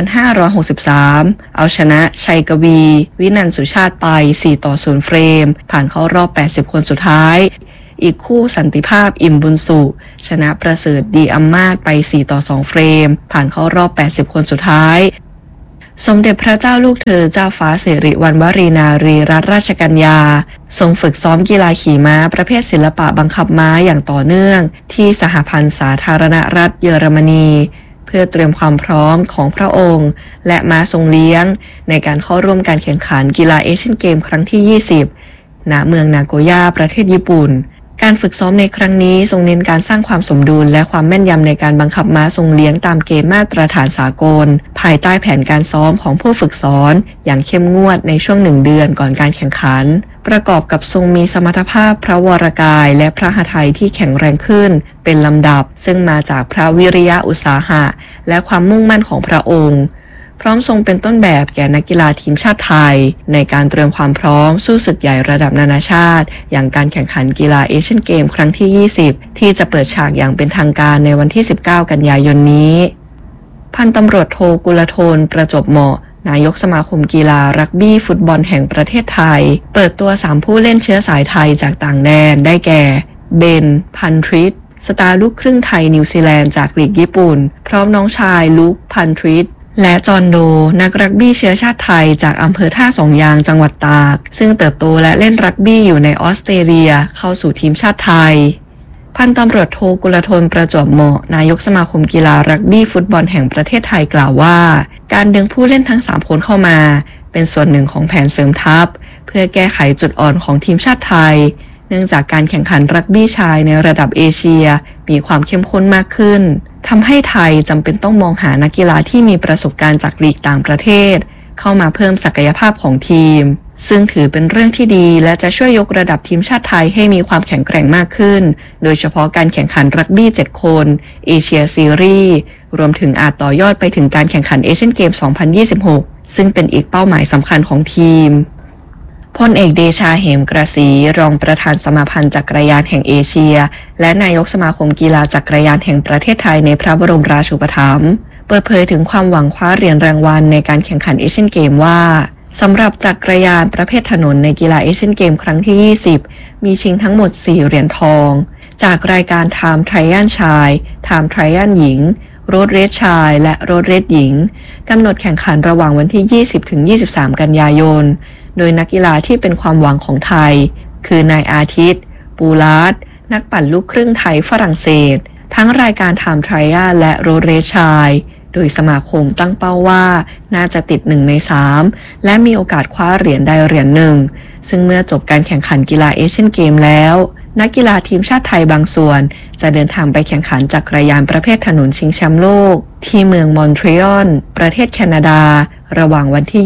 2563 เอาชนะชัยกวีวินันท์สุชาติไป 4-0 เฟรมผ่านเข้ารอบ 80 คนสุดท้ายอีกคู่สันติภาพอิ่มบุญสุชนะประเสริฐดีอำมาตย์ไป 4-2 เฟรมผ่านเข้ารอบ 80 คนสุดท้ายสมเด็จพระเจ้าลูกเธอเจ้าฟ้าสิริวัณวรีนารีรัตนราชกัญญาทรงฝึกซ้อมกีฬาขี่ม้าประเภทศิลปะบังคับม้าอย่างต่อเนื่องที่สหพันธ์สาธารณรัฐเยอรมนีเพื่อเตรียมความพร้อมของพระองค์และม้าทรงเลี้ยงในการเข้าร่วมการแข่งขันกีฬาเอเชียนเกมครั้งที่ 20 ณ เมืองนาโกย่าประเทศญี่ปุ่นการฝึกซ้อมในครั้งนี้ทรงเน้นการสร้างความสมดุลและความแม่นยำในการบังคับม้าทรงเลี้ยงตามเกณฑ์มาตรฐานสากลภายใต้แผนการซ้อมของผู้ฝึกสอนอย่างเข้มงวดในช่วง1 เดือนก่อนการแข่งขันประกอบกับทรงมีสมรรถภาพพระวรกายและพระหทัยที่แข็งแรงขึ้นเป็นลำดับซึ่งมาจากพระวิริยะอุตสาหะและความมุ่งมั่นของพระองค์พร้อมทรงเป็นต้นแบบแก่นักกีฬาทีมชาติไทยในการเตรียมความพร้อมสู้ศึกใหญ่ระดับนานาชาติอย่างการแข่งขันกีฬาเอเชียนเกมครั้งที่ 20 ที่จะเปิดฉากอย่างเป็นทางการในวันที่ 19 กันยายนนี้พันตำรวจโทกุลโทนประจบเหมาะนายกสมาคมกีฬารักบี้ฟุตบอลแห่งประเทศไทยเปิดตัว3ผู้เล่นเชื้อสายไทยจากต่างแดนได้แก่เบนพันทริตสตาร์ลูกครึ่งไทยนิวซีแลนด์จากลีกญี่ปุ่นพร้อมน้องชายลุคพันทริตและจอห์นโดนักรักบี้เชื้อชาติไทยจากอำเภอท่าสองยางจังหวัดตากซึ่งเติบโตและเล่นรักบี้อยู่ในออสเตรเลียเข้าสู่ทีมชาติไทยพันตำรวจโทกุลโทนประจวบเหมาะนายกสมาคมกีฬารักบี้ฟุตบอลแห่งประเทศไทยกล่าวว่าการดึงผู้เล่นทั้ง3คนเข้ามาเป็นส่วนหนึ่งของแผนเสริมทัพเพื่อแก้ไขจุดอ่อนของทีมชาติไทยเนื่องจากการแข่งขันรักบี้ชายในระดับเอเชียมีความเข้มข้นมากขึ้นทำให้ไทยจำเป็นต้องมองหานักกีฬาที่มีประสบการณ์จากลีกต่างประเทศเข้ามาเพิ่มศักยภาพของทีมซึ่งถือเป็นเรื่องที่ดีและจะช่วยยกระดับทีมชาติไทยให้มีความแข็งแกร่งมากขึ้นโดยเฉพาะการแข่งขันรักบี้7 คนเอเชียซีรีส์รวมถึงอาจต่อยอดไปถึงการแข่งขันเอเชียนเกม 2026 ซึ่งเป็นอีกเป้าหมายสำคัญของทีมพลเอกเดชาเหมกระศรีรองประธานสมาพันธ์จักรยานแห่งเอเชียและนายกสมาคมกีฬาจักรยานแห่งประเทศไทยในพระบรมราชูปถัมภ์เปิดเผยถึงความหวังคว้าเหรียญรางวัลในการแข่งขันเอเชียนเกมว่าสำหรับจักรยานประเภทถนนในกีฬาเอเชียนเกมครั้งที่ 20 มีชิงทั้งหมด4 เหรียญทองจากรายการไทม์ไทรอัลชายไทม์ไทรอัลหญิงโรดเรสชายและโรดเรสหญิงกำหนดแข่งขันระหว่างวันที่ 20-23 กันยายนโดยนักกีฬาที่เป็นความหวังของไทยคือนายอาทิตย์ปูลาดนักปั่นลูกครึ่งไทยฝรั่งเศสทั้งรายการไทม์ไทรอัลและโรดเรสชายโดยสมาคมตั้งเป้าว่าน่าจะติด1 ใน 3และมีโอกาสคว้าเหรียญใดเหรียญหนึ่งซึ่งเมื่อจบการแข่งขันกีฬาเอเชียนเกมแล้วนักกีฬาทีมชาติไทยบางส่วนจะเดินทางไปแข่งขันจักรยานประเภทถนนชิงแชมป์โลกที่เมืองมอนทรีออลประเทศแคนาดาระหว่างวันที่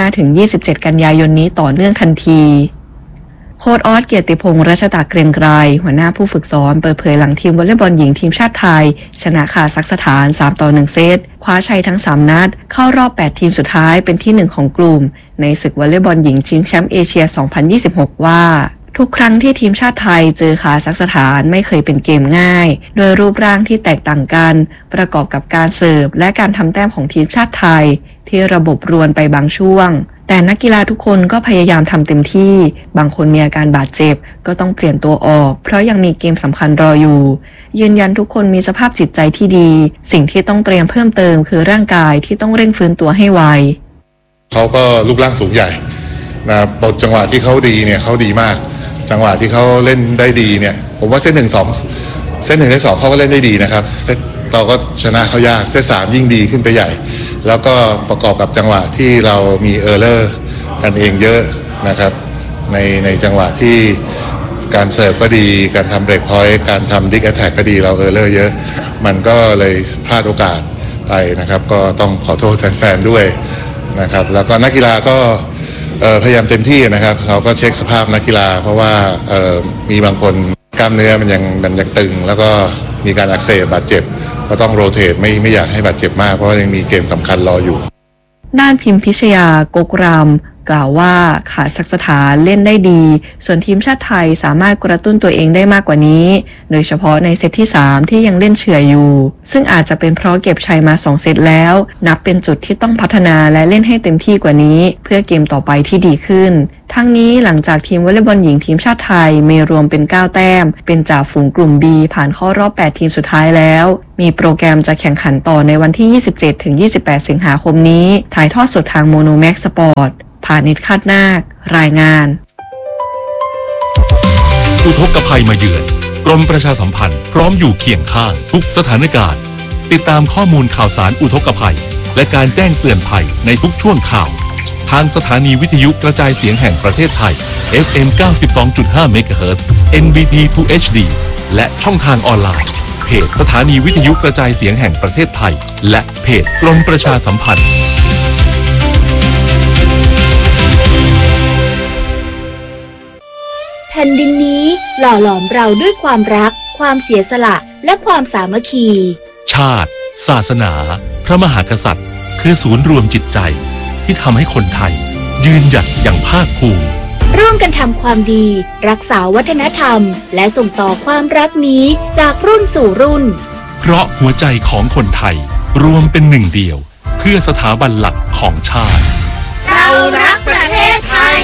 25-27 กันยายนนี้ต่อเนื่องทันทีโค้ชออสเกียรติพงษ์รัชตะเกรียงไกรหัวหน้าผู้ฝึกสอนเปิดเผยหลังทีมวอลเลย์บอลหญิงทีมชาติไทยชนะคาซัคสถาน 3-1 เซตคว้าชัยทั้ง3 นัดเข้ารอบ8 ทีมสุดท้ายเป็นที่1ของกลุ่มในศึกวอลเลย์บอลหญิงชิงแชมป์เอเชีย 2026 ว่าทุกครั้งที่ทีมชาติไทยเจอคาซัคสถานไม่เคยเป็นเกมง่ายโดยรูปร่างที่แตกต่างกันประกอบกับการเสิร์ฟและการทำแต้มของทีมชาติไทยที่ระบบรวนไปบางช่วงแต่นักกีฬาทุกคนก็พยายามทำเต็มที่บางคนมีอาการบาดเจ็บก็ต้องเปลี่ยนตัวออกเพราะยังมีเกมสำคัญรออยู่ยืนยันทุกคนมีสภาพจิตใจที่ดีสิ่งที่ต้องเตรียมเพิ่มเติมคือร่างกายที่ต้องเร่งฟื้นตัวให้ไวเขาก็รูปร่างสูงใหญ่นะบทจังหวะที่เขาดีเนี่ยเขาดีมากจังหวะที่เขาเล่นได้ดีเนี่ยผมว่าเซต 1-2 เซต 1 และ 2เขาก็เล่นได้ดีนะครับเซตเราก็ชนะเขายากเซต 3ยิ่งดีขึ้นไปใหญ่แล้วก็ประกอบกับจังหวะที่เรามีเออร์เลอร์กันเองเยอะนะครับในจังหวะที่การเสิร์ฟก็ดีการทำเบรกพอยต์การทำดิกแอทแทกก็ดีเราเออร์เลอร์เยอะมันก็เลยพลาดโอกาสไปนะครับก็ต้องขอโทษแฟนๆด้วยนะครับแล้วก็นักกีฬาก็พยายามเต็มที่นะครับเขาก็เช็คสภาพนักกีฬาเพราะว่ามีบางคนกล้ามเนื้อมันยังตึงแล้วก็มีการอักเสบบาดเจ็บก็ต้องโรเตทไม่อยากให้บาดเจ็บมากเพราะว่ายังมีเกมสำคัญรออยู่ด้านพิมพิชยากกรำกล่าวว่าขาดศักดิ์สถานเล่นได้ดีส่วนทีมชาติไทยสามารถกระตุ้นตัวเองได้มากกว่านี้โดยเฉพาะในเซตที่3ที่ยังเล่นเฉื่อยอยู่ซึ่งอาจจะเป็นเพราะเก็บชัยมา2เซตแล้วนับเป็นจุดที่ต้องพัฒนาและเล่นให้เต็มที่กว่านี้เพื่อเกมต่อไปที่ดีขึ้นทั้งนี้หลังจากทีมวอลเลย์บอลหญิงทีมชาติไทยมีรวมเป็น9แต้มเป็นจ่าฝูงกลุ่ม B ผ่านเข้ารอบ8ทีมสุดท้ายแล้วมีโปรแกรมจะแข่งขันต่อในวันที่ 27-28 สิงหาคมนี้ถ่ายทอดสดทางโมโนแม็กสปอร์ตพาณิชย์คาดนาครายงานอุทกภัยมาเยือนกรมประชาสัมพันธ์พร้อมอยู่เคียงข้างทุกสถานการณ์ติดตามข้อมูลข่าวสารอุทกภัยและการแจ้งเตือนภัยในทุกช่วงข่าวทางสถานีวิทยุกระจายเสียงแห่งประเทศไทย FM 92.5 MHz NBT 2 HD และช่องทางออนไลน์เพจสถานีวิทยุกระจายเสียงแห่งประเทศไทยและเพจกรมประชาสัมพันธ์แผ่นดินนี้หล่อหลอมเราด้วยความรักความเสียสละและความสามัคคีชาติศาสนาพระมหากษัตริย์คือศูนย์รวมจิตใจที่ทำให้คนไทยยืนหยัดอย่างภาคภูมิร่วมกันทำความดีรักษาวัฒนธรรมและส่งต่อความรักนี้จากรุ่นสู่รุ่นเพราะหัวใจของคนไทยรวมเป็นหนึ่งเดียวเพื่อสถาบันหลักของชาติเรารักประเทศไทย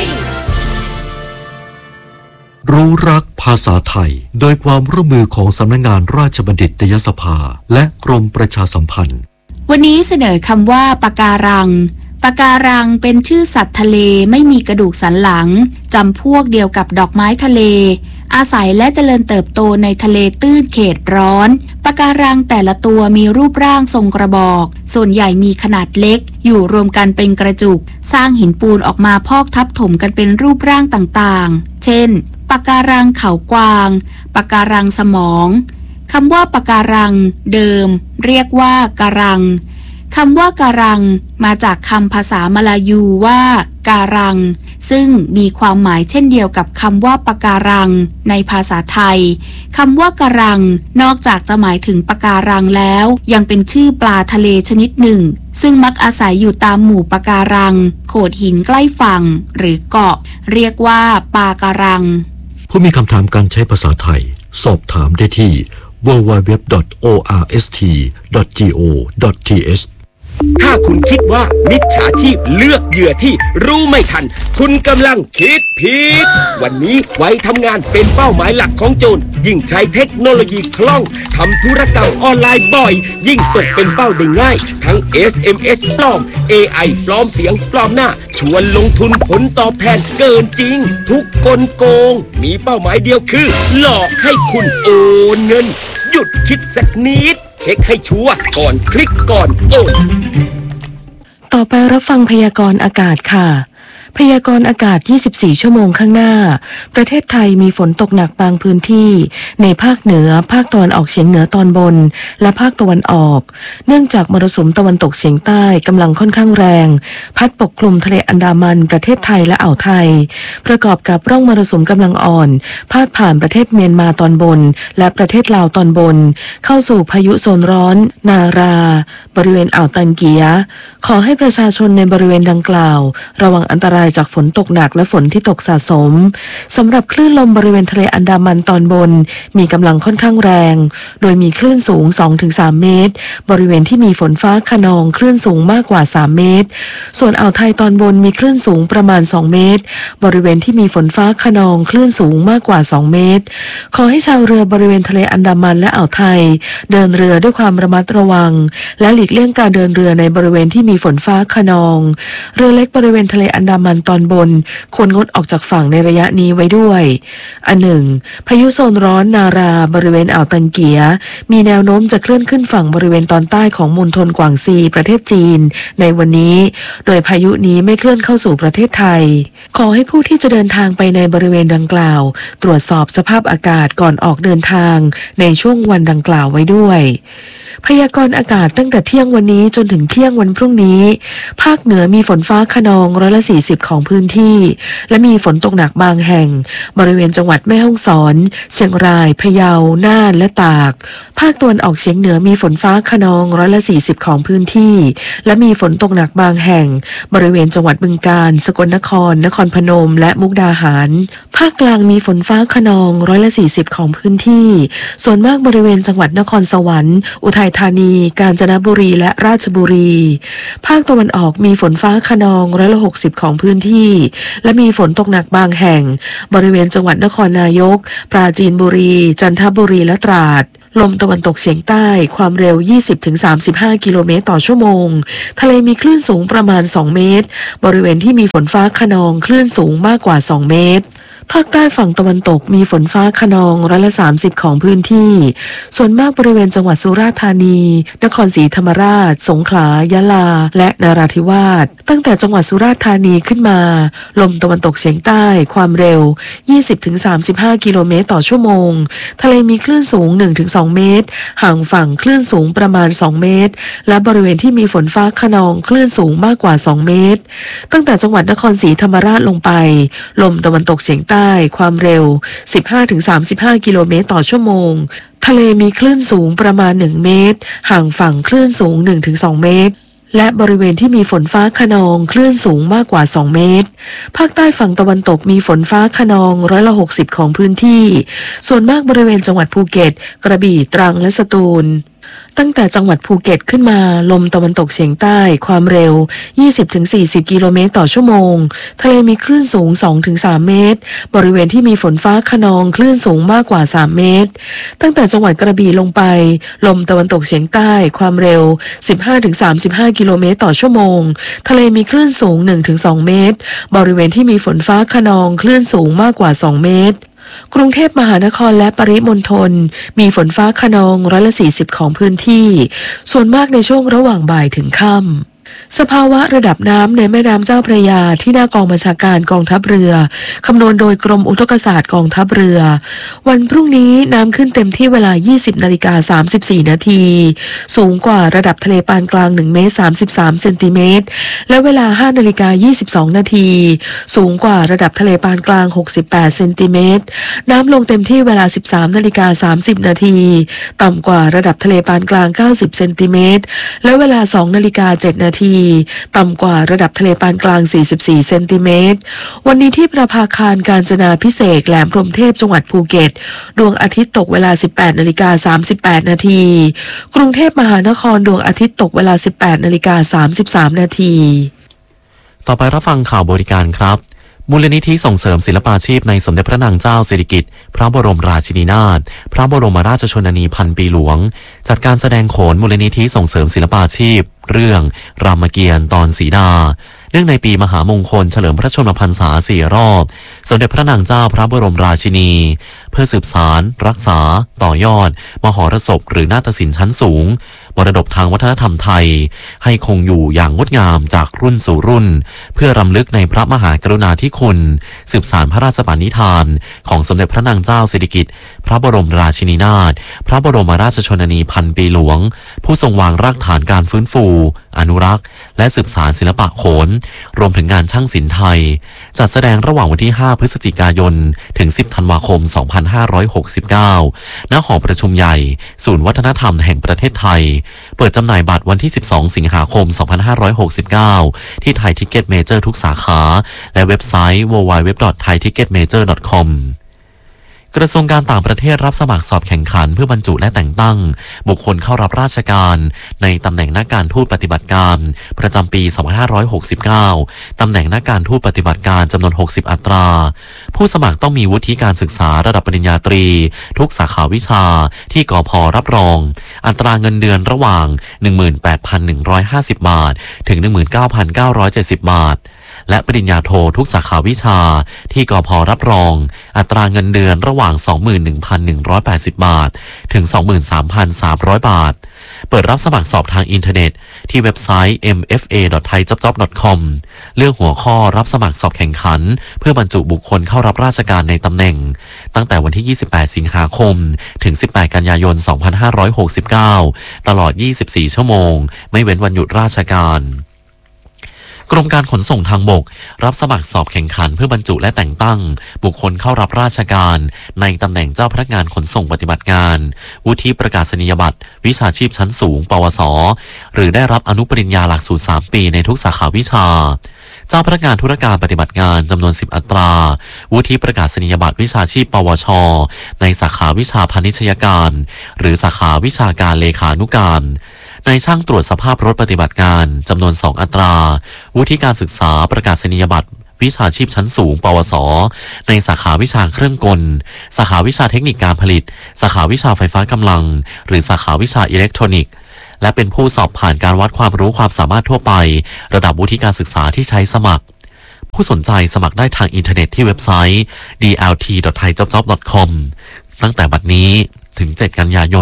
รู้รักภาษาไทยโดยความร่วมมือของสำนักงานราชบัณฑิตยสภาและกรมประชาสัมพันธ์วันนี้เสนอคำว่าปะการังปะการังเป็นชื่อสัตว์ทะเลไม่มีกระดูกสันหลังจำพวกเดียวกับดอกไม้ทะเลอาศัยและเจริญเติบโตในทะเลตื้นเขตร้อนปะการังแต่ละตัวมีรูปร่างทรงกระบอกส่วนใหญ่มีขนาดเล็กอยู่รวมกันเป็นกระจุกสร้างหินปูนออกมาพอกทับถมกันเป็นรูปร่างต่างๆเช่นปะการังเขากวางปะการังสมองคำว่าปะการังเดิมเรียกว่าการังคำว่าการังมาจากคำภาษามลายูว่าการังซึ่งมีความหมายเช่นเดียวกับคำว่าปะการังในภาษาไทยคำว่าการังนอกจากจะหมายถึงปะการังแล้วยังเป็นชื่อปลาทะเลชนิดหนึ่งซึ่งมักอาศัยอยู่ตามหมู่ปะการังโขดหินใกล้ฝั่งหรือเกาะเรียกว่าปาการังผู้มีคำถามการใช้ภาษาไทยสอบถามได้ที่ www.orst.go.th ถ้าคุณคิดว่ามิจฉาชีพเลือกเหยื่อที่รู้ไม่ทันคุณกำลังคิดผิดวันนี้ไว้ทำงานเป็นเป้าหมายหลักของโจรยิ่งใช้เทคโนโลยีคล่องทำธุรกรรมออนไลน์บ่อยยิ่งตกเป็นเป้าได้ง่ายทั้ง SMS ปลอม AI ปลอมเสียงปลอมหน้าชวนลงทุนผลตอบแทนเกินจริงทุกกลโกงมีเป้าหมายเดียวคือหลอกให้คุณโอนเงินหยุดคิดสักนิดเช็คให้ชัวร์ก่อนคลิกก่อนโอนต่อไปรับฟังพยากรณ์อากาศค่ะพยากรณ์อากาศ24ชั่วโมงข้างหน้าประเทศไทยมีฝนตกหนักบางพื้นที่ในภาคเหนือภาคตะวันออกเฉียงเหนือตอนบนและภาคตะวันออกเนื่องจากมรสุมตะวันตกเฉียงใต้กำลังค่อนข้างแรงพัดปกคลุมทะเลอันดามันประเทศไทยและอ่าวไทยประกอบกับร่องมรสุมกำลังอ่อนพาดผ่านประเทศเมียนมาตอนบนและประเทศลาวตอนบนเข้าสู่พายุโซนร้อนนาราบริเวณอ่าวตังเกียขอให้ประชาชนในบริเวณดังกล่าวระวังอันตรายจากฝนตกหนักและฝนที่ตกสะสมสำหรับคลื่นลมบริเวณทะเลอันดามันตอนบนมีกำลังค่อนข้างแรงโดยมีคลื่นสูง 2-3 เมตรบริเวณที่มีฝนฟ้าคะนองคลื่นสูงมากกว่า3เมตรส่วนอ่าวไทยตอนบนมีคลื่นสูงประมาณ2เมตรบริเวณที่มีฝนฟ้าคะนองคลื่นสูงมากกว่า2เมตรขอให้ชาวเรือบริเวณทะเลอันดามันและอ่าวไทยเดินเรือด้วยความระมัดระวังและหลีกเลี่ยงการเดินเรือในบริเวณที่มีฝนฟ้าคะนองเรือเล็กบริเวณทะเลอันดามันตอนบนควรงดออกจากฝั่งในระยะนี้ไว้ด้วยอันหนึ่งพายุโซนร้อนนาราบริเวณอ่าวตังเกียมีแนวโน้มจะเคลื่อนขึ้นฝั่งบริเวณตอนใต้ของมณฑลกวางซีประเทศจีนในวันนี้โดยพายุนี้ไม่เคลื่อนเข้าสู่ประเทศไทยขอให้ผู้ที่จะเดินทางไปในบริเวณดังกล่าวตรวจสอบสภาพอากาศก่อนออกเดินทางในช่วงวันดังกล่าวไว้ด้วยพยากรณ์อากาศตั้งแต่เที่ยงวันนี้จนถึงเที่ยงวันพรุ่งนี้ภาคเหนือมีฝนฟ้าคะนอง140ของพื้นที่และมีฝนตกหนักบางแห่งบริเวณจังหวัดแม่ฮ่องสอนเชียงรายพะเยาน่านและตากภาคตะวันออกเฉียงเหนือมีฝนฟ้าคะนอง140ของพื้นที่และมีฝนตกหนักบางแห่งบริเวณจังหวัดบึงกาฬสกลนครนครพนมและมุกดาหารภาคกลางมีฝนฟ้าคะนอง140ของพื้นที่ส่วนมากบริเวณจังหวัดนครสวรรค์อุทัยธานีกาญจนบุรีและราชบุรีภาคตะวันออกมีฝนฟ้าคะนอง160ของพื้นที่และมีฝนตกหนักบางแห่งบริเวณจังหวัดนครนายกปราจีนบุรีจันทบุรีและตราดลมตะวันตกเฉียงใต้ความเร็ว 20-35 กิโลเมตรต่อชั่วโมงทะเลมีคลื่นสูงประมาณ2เมตรบริเวณที่มีฝนฟ้าคะนองคลื่นสูงมากกว่า2เมตรภาคใต้ฝั่งตะวันตกมีฝนฟ้าคะนอง30%ของพื้นที่ส่วนมากบริเวณจังหวัดสุราษฎร์ธานีนครศรีธรรมราชสงขลายะลาและนราธิวาสตั้งแต่จังหวัดสุราษฎร์ธานีขึ้นมาลมตะวันตกเฉียงใต้ความเร็ว 20-35 กิโลเมตรต่อชั่วโมงทะเลมีคลื่นสูง 1-2 เมตรห่างฝั่งคลื่นสูงประมาณ2เมตรและบริเวณที่มีฝนฟ้าคะนองคลื่นสูงมากกว่า2เมตรตั้งแต่จังหวัดนครศรีธรรมราชลงไปลมตะวันตกเฉียงใต้ความเร็ว 15-35 กิโลเมตรต่อชั่วโมงทะเลมีคลื่นสูงประมาณ1เมตรห่างฝั่งคลื่นสูง 1-2 เมตรและบริเวณที่มีฝนฟ้าคะนองคลื่นสูงมากกว่า2เมตรภาคใต้ฝั่งตะวันตกมีฝนฟ้าคะนอง160ของพื้นที่ส่วนมากบริเวณจังหวัดภูเก็ตกระบี่ตรังและสตูลตั้งแต่จังหวัดภูเก็ตขึ้นมาลมตะวันตกเฉียงใต้ความเร็ว 20-40 กิโลเมตรต่อชั่วโมงทะเลมีคลื่นสูง 2-3 เมตรบริเวณที่มีฝนฟ้าคะนองคลื่นสูงมากกว่า3เมตรตั้งแต่จังหวัดกระบี่ลงไปลมตะวันตกเฉียงใต้ความเร็ว 15-35 กิโลเมตรต่อชั่วโมงทะเลมีคลื่นสูง 1-2 เมตรบริเวณที่มีฝนฟ้าคะนองคลื่นสูงมากกว่า2เมตรกรุงเทพมหานครและปริมณฑลมีฝนฟ้าคะนอง140ของพื้นที่ส่วนมากในช่วงระหว่างบ่ายถึงค่ำสภาวะระดับน้ำในแม่น้ำเจ้าพระยาที่หน้ากองบัญชาการกองทัพเรือคำนวณโดยกรมอุทกศาสตร์กองทัพเรือวันพรุ่งนี้น้ำขึ้นเต็มที่เวลา 20:34 นาทีสูงกว่าระดับทะเลปานกลาง1เมตร33เซนติเมตรและเวลา 5:22 นาทีสูงกว่าระดับทะเลปานกลาง68เซนติเมตรน้ำลงเต็มที่เวลา 13:30 นาทีต่ำกว่าระดับทะเลปานกลาง90เซนติเมตรและเวลา 2:07 นาทีต่ำกว่าระดับทะเลปานกลาง44เซนติเมตรวันนี้ที่ประภาคารกาญจนาภิเษกแหลมพรหมเทพจังหวัดภูเก็ตดวงอาทิตย์ตกเวลา 18:38 นาทีกรุงเทพมหานครดวงอาทิตย์ตกเวลา 18:33 นาทีต่อไปรับฟังข่าวบริการครับมูลนิธิส่งเสริมศิลปาชีพในสมเด็จพระนางเจ้าสิริกิติ์พระบรมราชินีนาถพระบรมราชชนนีพันปีหลวงจัดการแสดงโขนมูลนิธิส่งเสริมศิลปาชีพเรื่องรามเกียรติ์ตอนสีดาเนื่องในปีมหามงคลเฉลิมพระชนมพรรษา4 รอบสมเด็จพระนางเจ้าพระบรมราชินีเพื่อสืบสานรักษาต่อยอดมหรสพหรือนาฏศิลป์ชั้นสูงมรดกทางวัฒนธรรมไทยให้คงอยู่อย่างงดงามจากรุ่นสู่รุ่นเพื่อรำลึกในพระมหากรุณาธิคุณสืบสานพระราชปณิธานของสมเด็จพระนางเจ้าสิริกิติ์พระบรมราชินีนาถพระบรมราชชนนีพันปีหลวงผู้ทรงวางรากฐานการฟื้นฟูอนุรักษ์และสืบสานศิลปะโขนรวมถึงงานช่างศิลป์ไทยจัดแสดงระหว่างวันที่5พฤศจิกายนถึง10ธันวาคม2569ณหอประชุมใหญ่ศูนย์วัฒนธรรมแห่งประเทศไทยเปิดจำหน่ายบัตรวันที่12สิงหาคม2569ที่ไทยทิกเก็ตเมเจอร์ทุกสาขาและเว็บไซต์ www.thaiticketmajor.comกระทรวงการต่างประเทศรับสมัครสอบแข่งขันเพื่อบรรจุและแต่งตั้งบุคคลเข้ารับราชการในตำแหน่งนักการทูตปฏิบัติการประจำปี2569ตำแหน่งนักการทูตปฏิบัติการจำนวน60อัตราผู้สมัครต้องมีวุฒิการศึกษาระดับปริญญาตรีทุกสาขาวิชาที่กพ.รับรองอัตราเงินเดือนระหว่าง 18,150 บาทถึง 19,970 บาทและปริญญาโททุกสาขาวิชาที่กพ.รับรองอัตราเงินเดือนระหว่าง 21,180 บาทถึง 23,300 บาทเปิดรับสมัครสอบทางอินเทอร์เน็ตที่เว็บไซต์ mfa.thaijobjob.com เลือกหัวข้อรับสมัครสอบแข่งขันเพื่อบรรจุบุคคลเข้ารับราชการในตำแหน่งตั้งแต่วันที่ 28 สิงหาคมถึง 18 กันยายน 2569 ตลอด 24 ชั่วโมงไม่เว้นวันหยุดราชการกรมการขนส่งทางบกรับสมัครสอบแข่งขันเพื่อบรรจุและแต่งตั้งบุคคลเข้ารับราชการในตำแหน่งเจ้าพนักงานขนส่งปฏิบัติงานวุฒิประกาศนียบัตรวิชาชีพชั้นสูงปวสหรือได้รับอนุปริญญาหลักสูตร3 ปีในทุกสาขาวิชาเจ้าพนักงานธุรการปฏิบัติงานจำนวน10 อัตราวุฒิประกาศนียบัตรวิชาชีพปวชในสาขาวิชาพาณิชยการหรือสาขาวิชาการเลขานุการในช่างตรวจสภาพรถปฏิบัติงานจำนวน2 อัตราวุฒิการศึกษาประกาศนียบัตรวิชาชีพชั้นสูงปวสในสาขาวิชาเครื่องกลสาขาวิชาเทคนิคการผลิตสาขาวิชาไฟฟ้ากำลังหรือสาขาวิชาอิเล็กทรอนิกส์และเป็นผู้สอบผ่านการวัดความรู้ความสามารถทั่วไประดับวุฒิการศึกษาที่ใช้สมัครผู้สนใจสมัครได้ทางอินเทอร์เน็ตที่เว็บไซต์ dlt.thaijobjob.com ตั้งแต่บัดนี้ถึง 7 กันยายน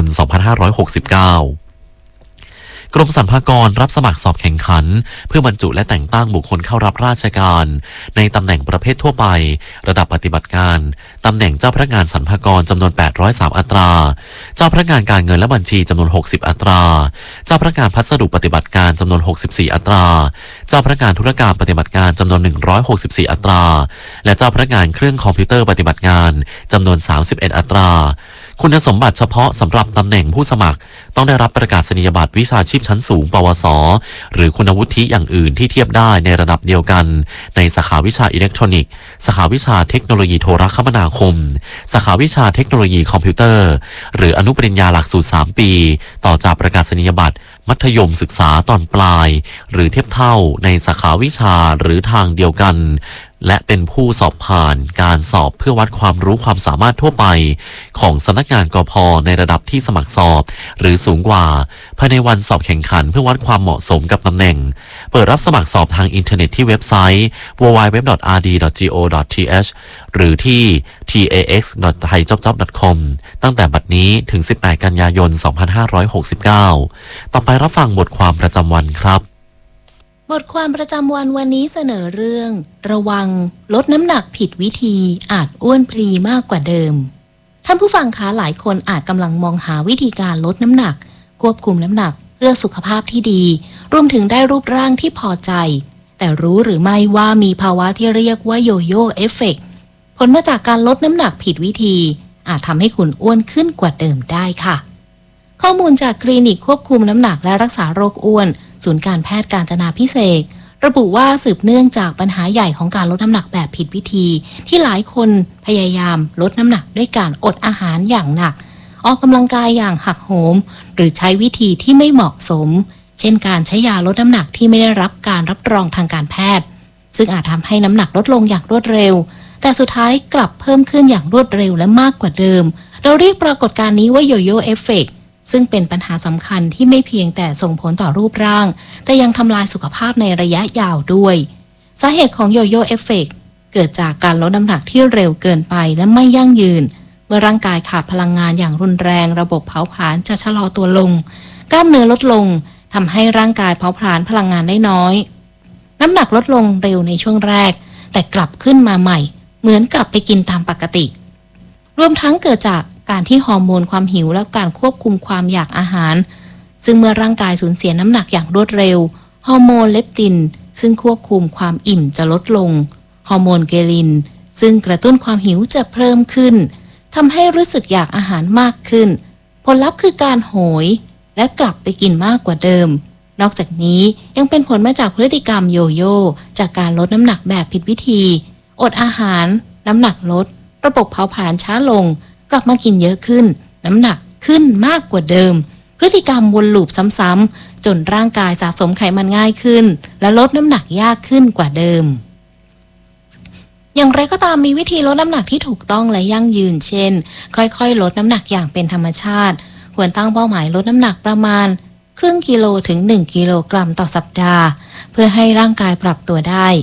2569กรมสรรพากรรับสมัครสอบแข่งขันเพื่อบรรจุและแต่งตั้งบุคคลเข้ารับราชการในตำแหน่งประเภททั่วไประดับปฏิบัติการตำแหน่งเจ้าพนักงานสรรพากรจำนวน803 อัตราเจ้าพนักงานการเงินและบัญชีจำนวน60 อัตราเจ้าพนักงานพัสดุปฏิบัติการจำนวน64 อัตราเจ้าพนักงานธุรการปฏิบัติการจำนวน164 อัตราและเจ้าพนักงานเครื่องคอมพิวเตอร์ปฏิบัติงานจำนวน31 อัตราคุณสมบัติเฉพาะสำหรับตำแหน่งผู้สมัครต้องได้รับประกาศนียบัตรวิชาชีพชั้นสูงปวสหรือคุณวุฒิอย่างอื่นที่เทียบได้ในระดับเดียวกันในสาขาวิชาอิเล็กทรอนิกส์สาขาวิชาเทคโนโลยีโทรคมนาคมสาขาวิชาเทคโนโลยีคอมพิวเตอร์หรืออนุปริญญาหลักสูตร3 ปีต่อจากประกาศนียบัตรมัธยมศึกษาตอนปลายหรือเทียบเท่าในสาขาวิชาหรือทางเดียวกันและเป็นผู้สอบผ่านการสอบเพื่อวัดความรู้ความสามารถทั่วไปของสำนักงานกพ.ในระดับที่สมัครสอบหรือสูงกว่าภายในวันสอบแข่งขันเพื่อวัดความเหมาะสมกับตำแหน่งเปิดรับสมัครสอบทางอินเทอร์เน็ตที่เว็บไซต์ www.rd.go.th หรือที่ tax.thaijobjob.com ตั้งแต่บัดนี้ถึง 18 กันยายน 2569 ต่อไปรับฟังบทความประจำวันครับบทความประจำวันวันนี้เสนอเรื่องระวังลดน้ำหนักผิดวิธีอาจอ้วนพรีมากกว่าเดิมท่านผู้ฟังคะหลายคนอาจกำลังมองหาวิธีการลดน้ำหนักควบคุมน้ำหนักเพื่อสุขภาพที่ดีรวมถึงได้รูปร่างที่พอใจแต่รู้หรือไม่ว่ามีภาวะที่เรียกว่าโยโย่เอฟเฟกต์ผลมาจากการลดน้ำหนักผิดวิธีอาจทำให้คุณอ้วนขึ้นกว่าเดิมได้ค่ะข้อมูลจากคลินิกควบคุมน้ำหนักและรักษาโรคอ้วนศูนย์การแพทย์กาญจนาภิเษกระบุว่าสืบเนื่องจากปัญหาใหญ่ของการลดน้ำหนักแบบผิดวิธีที่หลายคนพยายามลดน้ำหนักด้วยการอดอาหารอย่างหนักออกกำลังกายอย่างหักโหมหรือใช้วิธีที่ไม่เหมาะสมเช่นการใช้ยาลดน้ำหนักที่ไม่ได้รับการรับรองทางการแพทย์ซึ่งอาจทำให้น้ำหนักลดลงอย่างรวดเร็วแต่สุดท้ายกลับเพิ่มขึ้นอย่างรวดเร็วและมากกว่าเดิมเราเรียกปรากฏการณ์นี้ว่าโยโย่เอฟเฟกต์ซึ่งเป็นปัญหาสำคัญที่ไม่เพียงแต่ส่งผลต่อรูปร่างแต่ยังทำลายสุขภาพในระยะยาวด้วยสาเหตุของโยโย่เอฟเฟกต์เกิดจากการลดน้ำหนักที่เร็วเกินไปและไม่ยั่งยืนเมื่อร่างกายขาดพลังงานอย่างรุนแรงระบบเผาผลาญจะชะลอตัวลงกล้ามเนื้อลดลงทำให้ร่างกายเผาผลาญพลังงานได้น้อยน้ำหนักลดลงเร็วในช่วงแรกแต่กลับขึ้นมาใหม่เหมือนกลับไปกินตามปกติรวมทั้งเกิดจากการที่ฮอร์โมนความหิวและการควบคุมความอยากอาหารซึ่งเมื่อร่างกายสูญเสียน้ำหนักอย่างรวดเร็วฮอร์โมนเลปตินซึ่งควบคุมความอิ่มจะลดลงฮอร์โมนเกลินซึ่งกระตุ้นความหิวจะเพิ่มขึ้นทำให้รู้สึกอยากอาหารมากขึ้นผลลัพธ์คือการโหยและกลับไปกินมากกว่าเดิมนอกจากนี้ยังเป็นผลมาจากพฤติกรรมโยโย่จากการลดน้ำหนักแบบผิดวิธีอดอาหารน้ำหนักลดระบบเผาผลาญช้าลงกลับมากินเยอะขึ้นน้ำหนักขึ้นมากกว่าเดิมพฤติกรรมวนลูปซ้ำๆจนร่างกายสะสมไขมันง่ายขึ้นและลดน้ำหนักยากขึ้นกว่าเดิมอย่างไรก็ตามมีวิธีลดน้ำหนักที่ถูกต้องและยั่งยืนเช่นค่อยๆลดน้ำหนักอย่างเป็นธรรมชาติควรตั้งเป้าหมายลดน้ำหนักประมาณครึ่งกิโลถึง1 กิโลกรัมต่อสัปดาห์เพื่อให้ร่างกายปรับตัวได้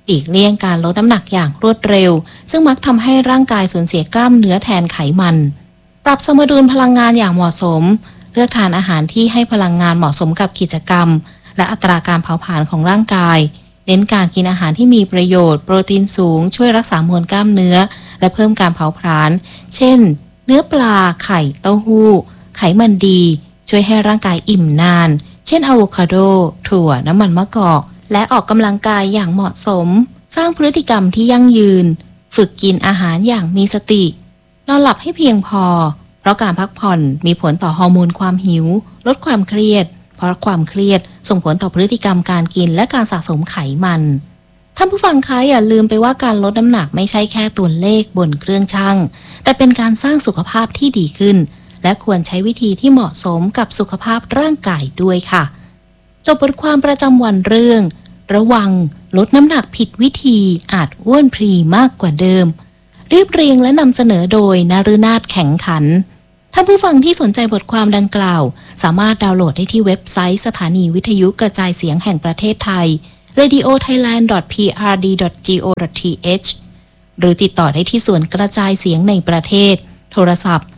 หลีกเลี่ยงการลดน้ำหนักอย่างรวดเร็วซึ่งมักทำให้ร่างกายสูญเสียกล้ามเนื้อแทนไขมันปรับสมดุลพลังงานอย่างเหมาะสมเลือกทานอาหารที่ให้พลังงานเหมาะสมกับกิจกรรมและอัตราการเผาผลาญของร่างกายเน้นการกินอาหารที่มีประโยชน์โปรตีนสูงช่วยรักษามวลกล้ามเนื้อและเพิ่มการเผาผลาญเช่นเนื้อปลาไข่เต้าหู้ไขมันดีช่วยให้ร่างกายอิ่มนานเช่นอะโวคาโดถั่วน้ำมันมะกอกและออกกำลังกายอย่างเหมาะสมสร้างพฤติกรรมที่ยั่งยืนฝึกกินอาหารอย่างมีสตินอนหลับให้เพียงพอเพราะการพักผ่อนมีผลต่อฮอร์โมนความหิวลดความเครียดเพราะความเครียดส่งผลต่อพฤติกรรมการกินและการสะสมไขมันท่านผู้ฟังคะอย่าลืมไปว่าการลดน้ำหนักไม่ใช่แค่ตัวเลขบนเครื่องชั่งแต่เป็นการสร้างสุขภาพที่ดีขึ้นและควรใช้วิธีที่เหมาะสมกับสุขภาพร่างกายด้วยค่ะจบบทความประจำวันเรื่องระวังลดน้ำหนักผิดวิธีอาจอ้วนพรีมากกว่าเดิมเรียบเรียงและนำเสนอโดยนฤนาถแข็งขันท่านผู้ฟังที่สนใจบทความดังกล่าวสามารถดาวน์โหลดได้ที่เว็บไซต์สถานีวิทยุกระจายเสียงแห่งประเทศไทย radiothailand.prd.go.th หรือติดต่อได้ที่ส่วนกระจายเสียงในประเทศโทรศัพท์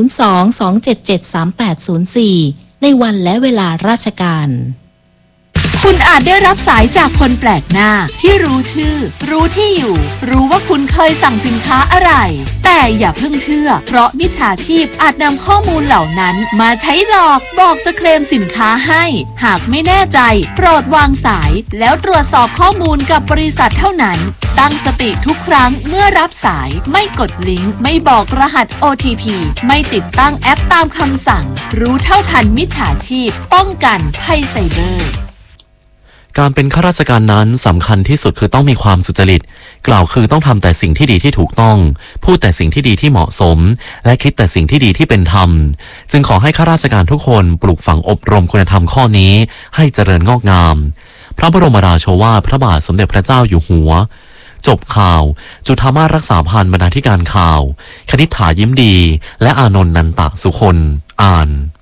02-277-3804ในวันและเวลาราชการคุณอาจได้รับสายจากคนแปลกหน้าที่รู้ชื่อรู้ที่อยู่รู้ว่าคุณเคยสั่งสินค้าอะไรแต่อย่าเพิ่งเชื่อเพราะมิจฉาชีพอาจนำข้อมูลเหล่านั้นมาใช้หลอกบอกจะเคลมสินค้าให้หากไม่แน่ใจโปรดวางสายแล้วตรวจสอบข้อมูลกับบริษัทเท่านั้นตั้งสติทุกครั้งเมื่อรับสายไม่กดลิงก์ไม่บอกรหัส OTP ไม่ติดตั้งแอปตามคำสั่งรู้เท่าทันมิจฉาชีพป้องกันภัยไซเบอร์การเป็นข้าราชการนั้นสำคัญที่สุดคือต้องมีความสุจริตกล่าวคือต้องทำแต่สิ่งที่ดีที่ถูกต้องพูดแต่สิ่งที่ดีที่เหมาะสมและคิดแต่สิ่งที่ดีที่เป็นธรรมจึงขอให้ข้าราชการทุกคนปลูกฝังอบรมคุณธรรมข้อนี้ให้เจริญงอกงามพระบรมราโชวาทพระบาทสมเด็จพระเจ้าอยู่หัวจบข่าวจุฑามาสรักษาพันธ์บรรณาธิการข่าวคณิษฐายิ้มดีและอานนท์นันตะสุคนอ่าน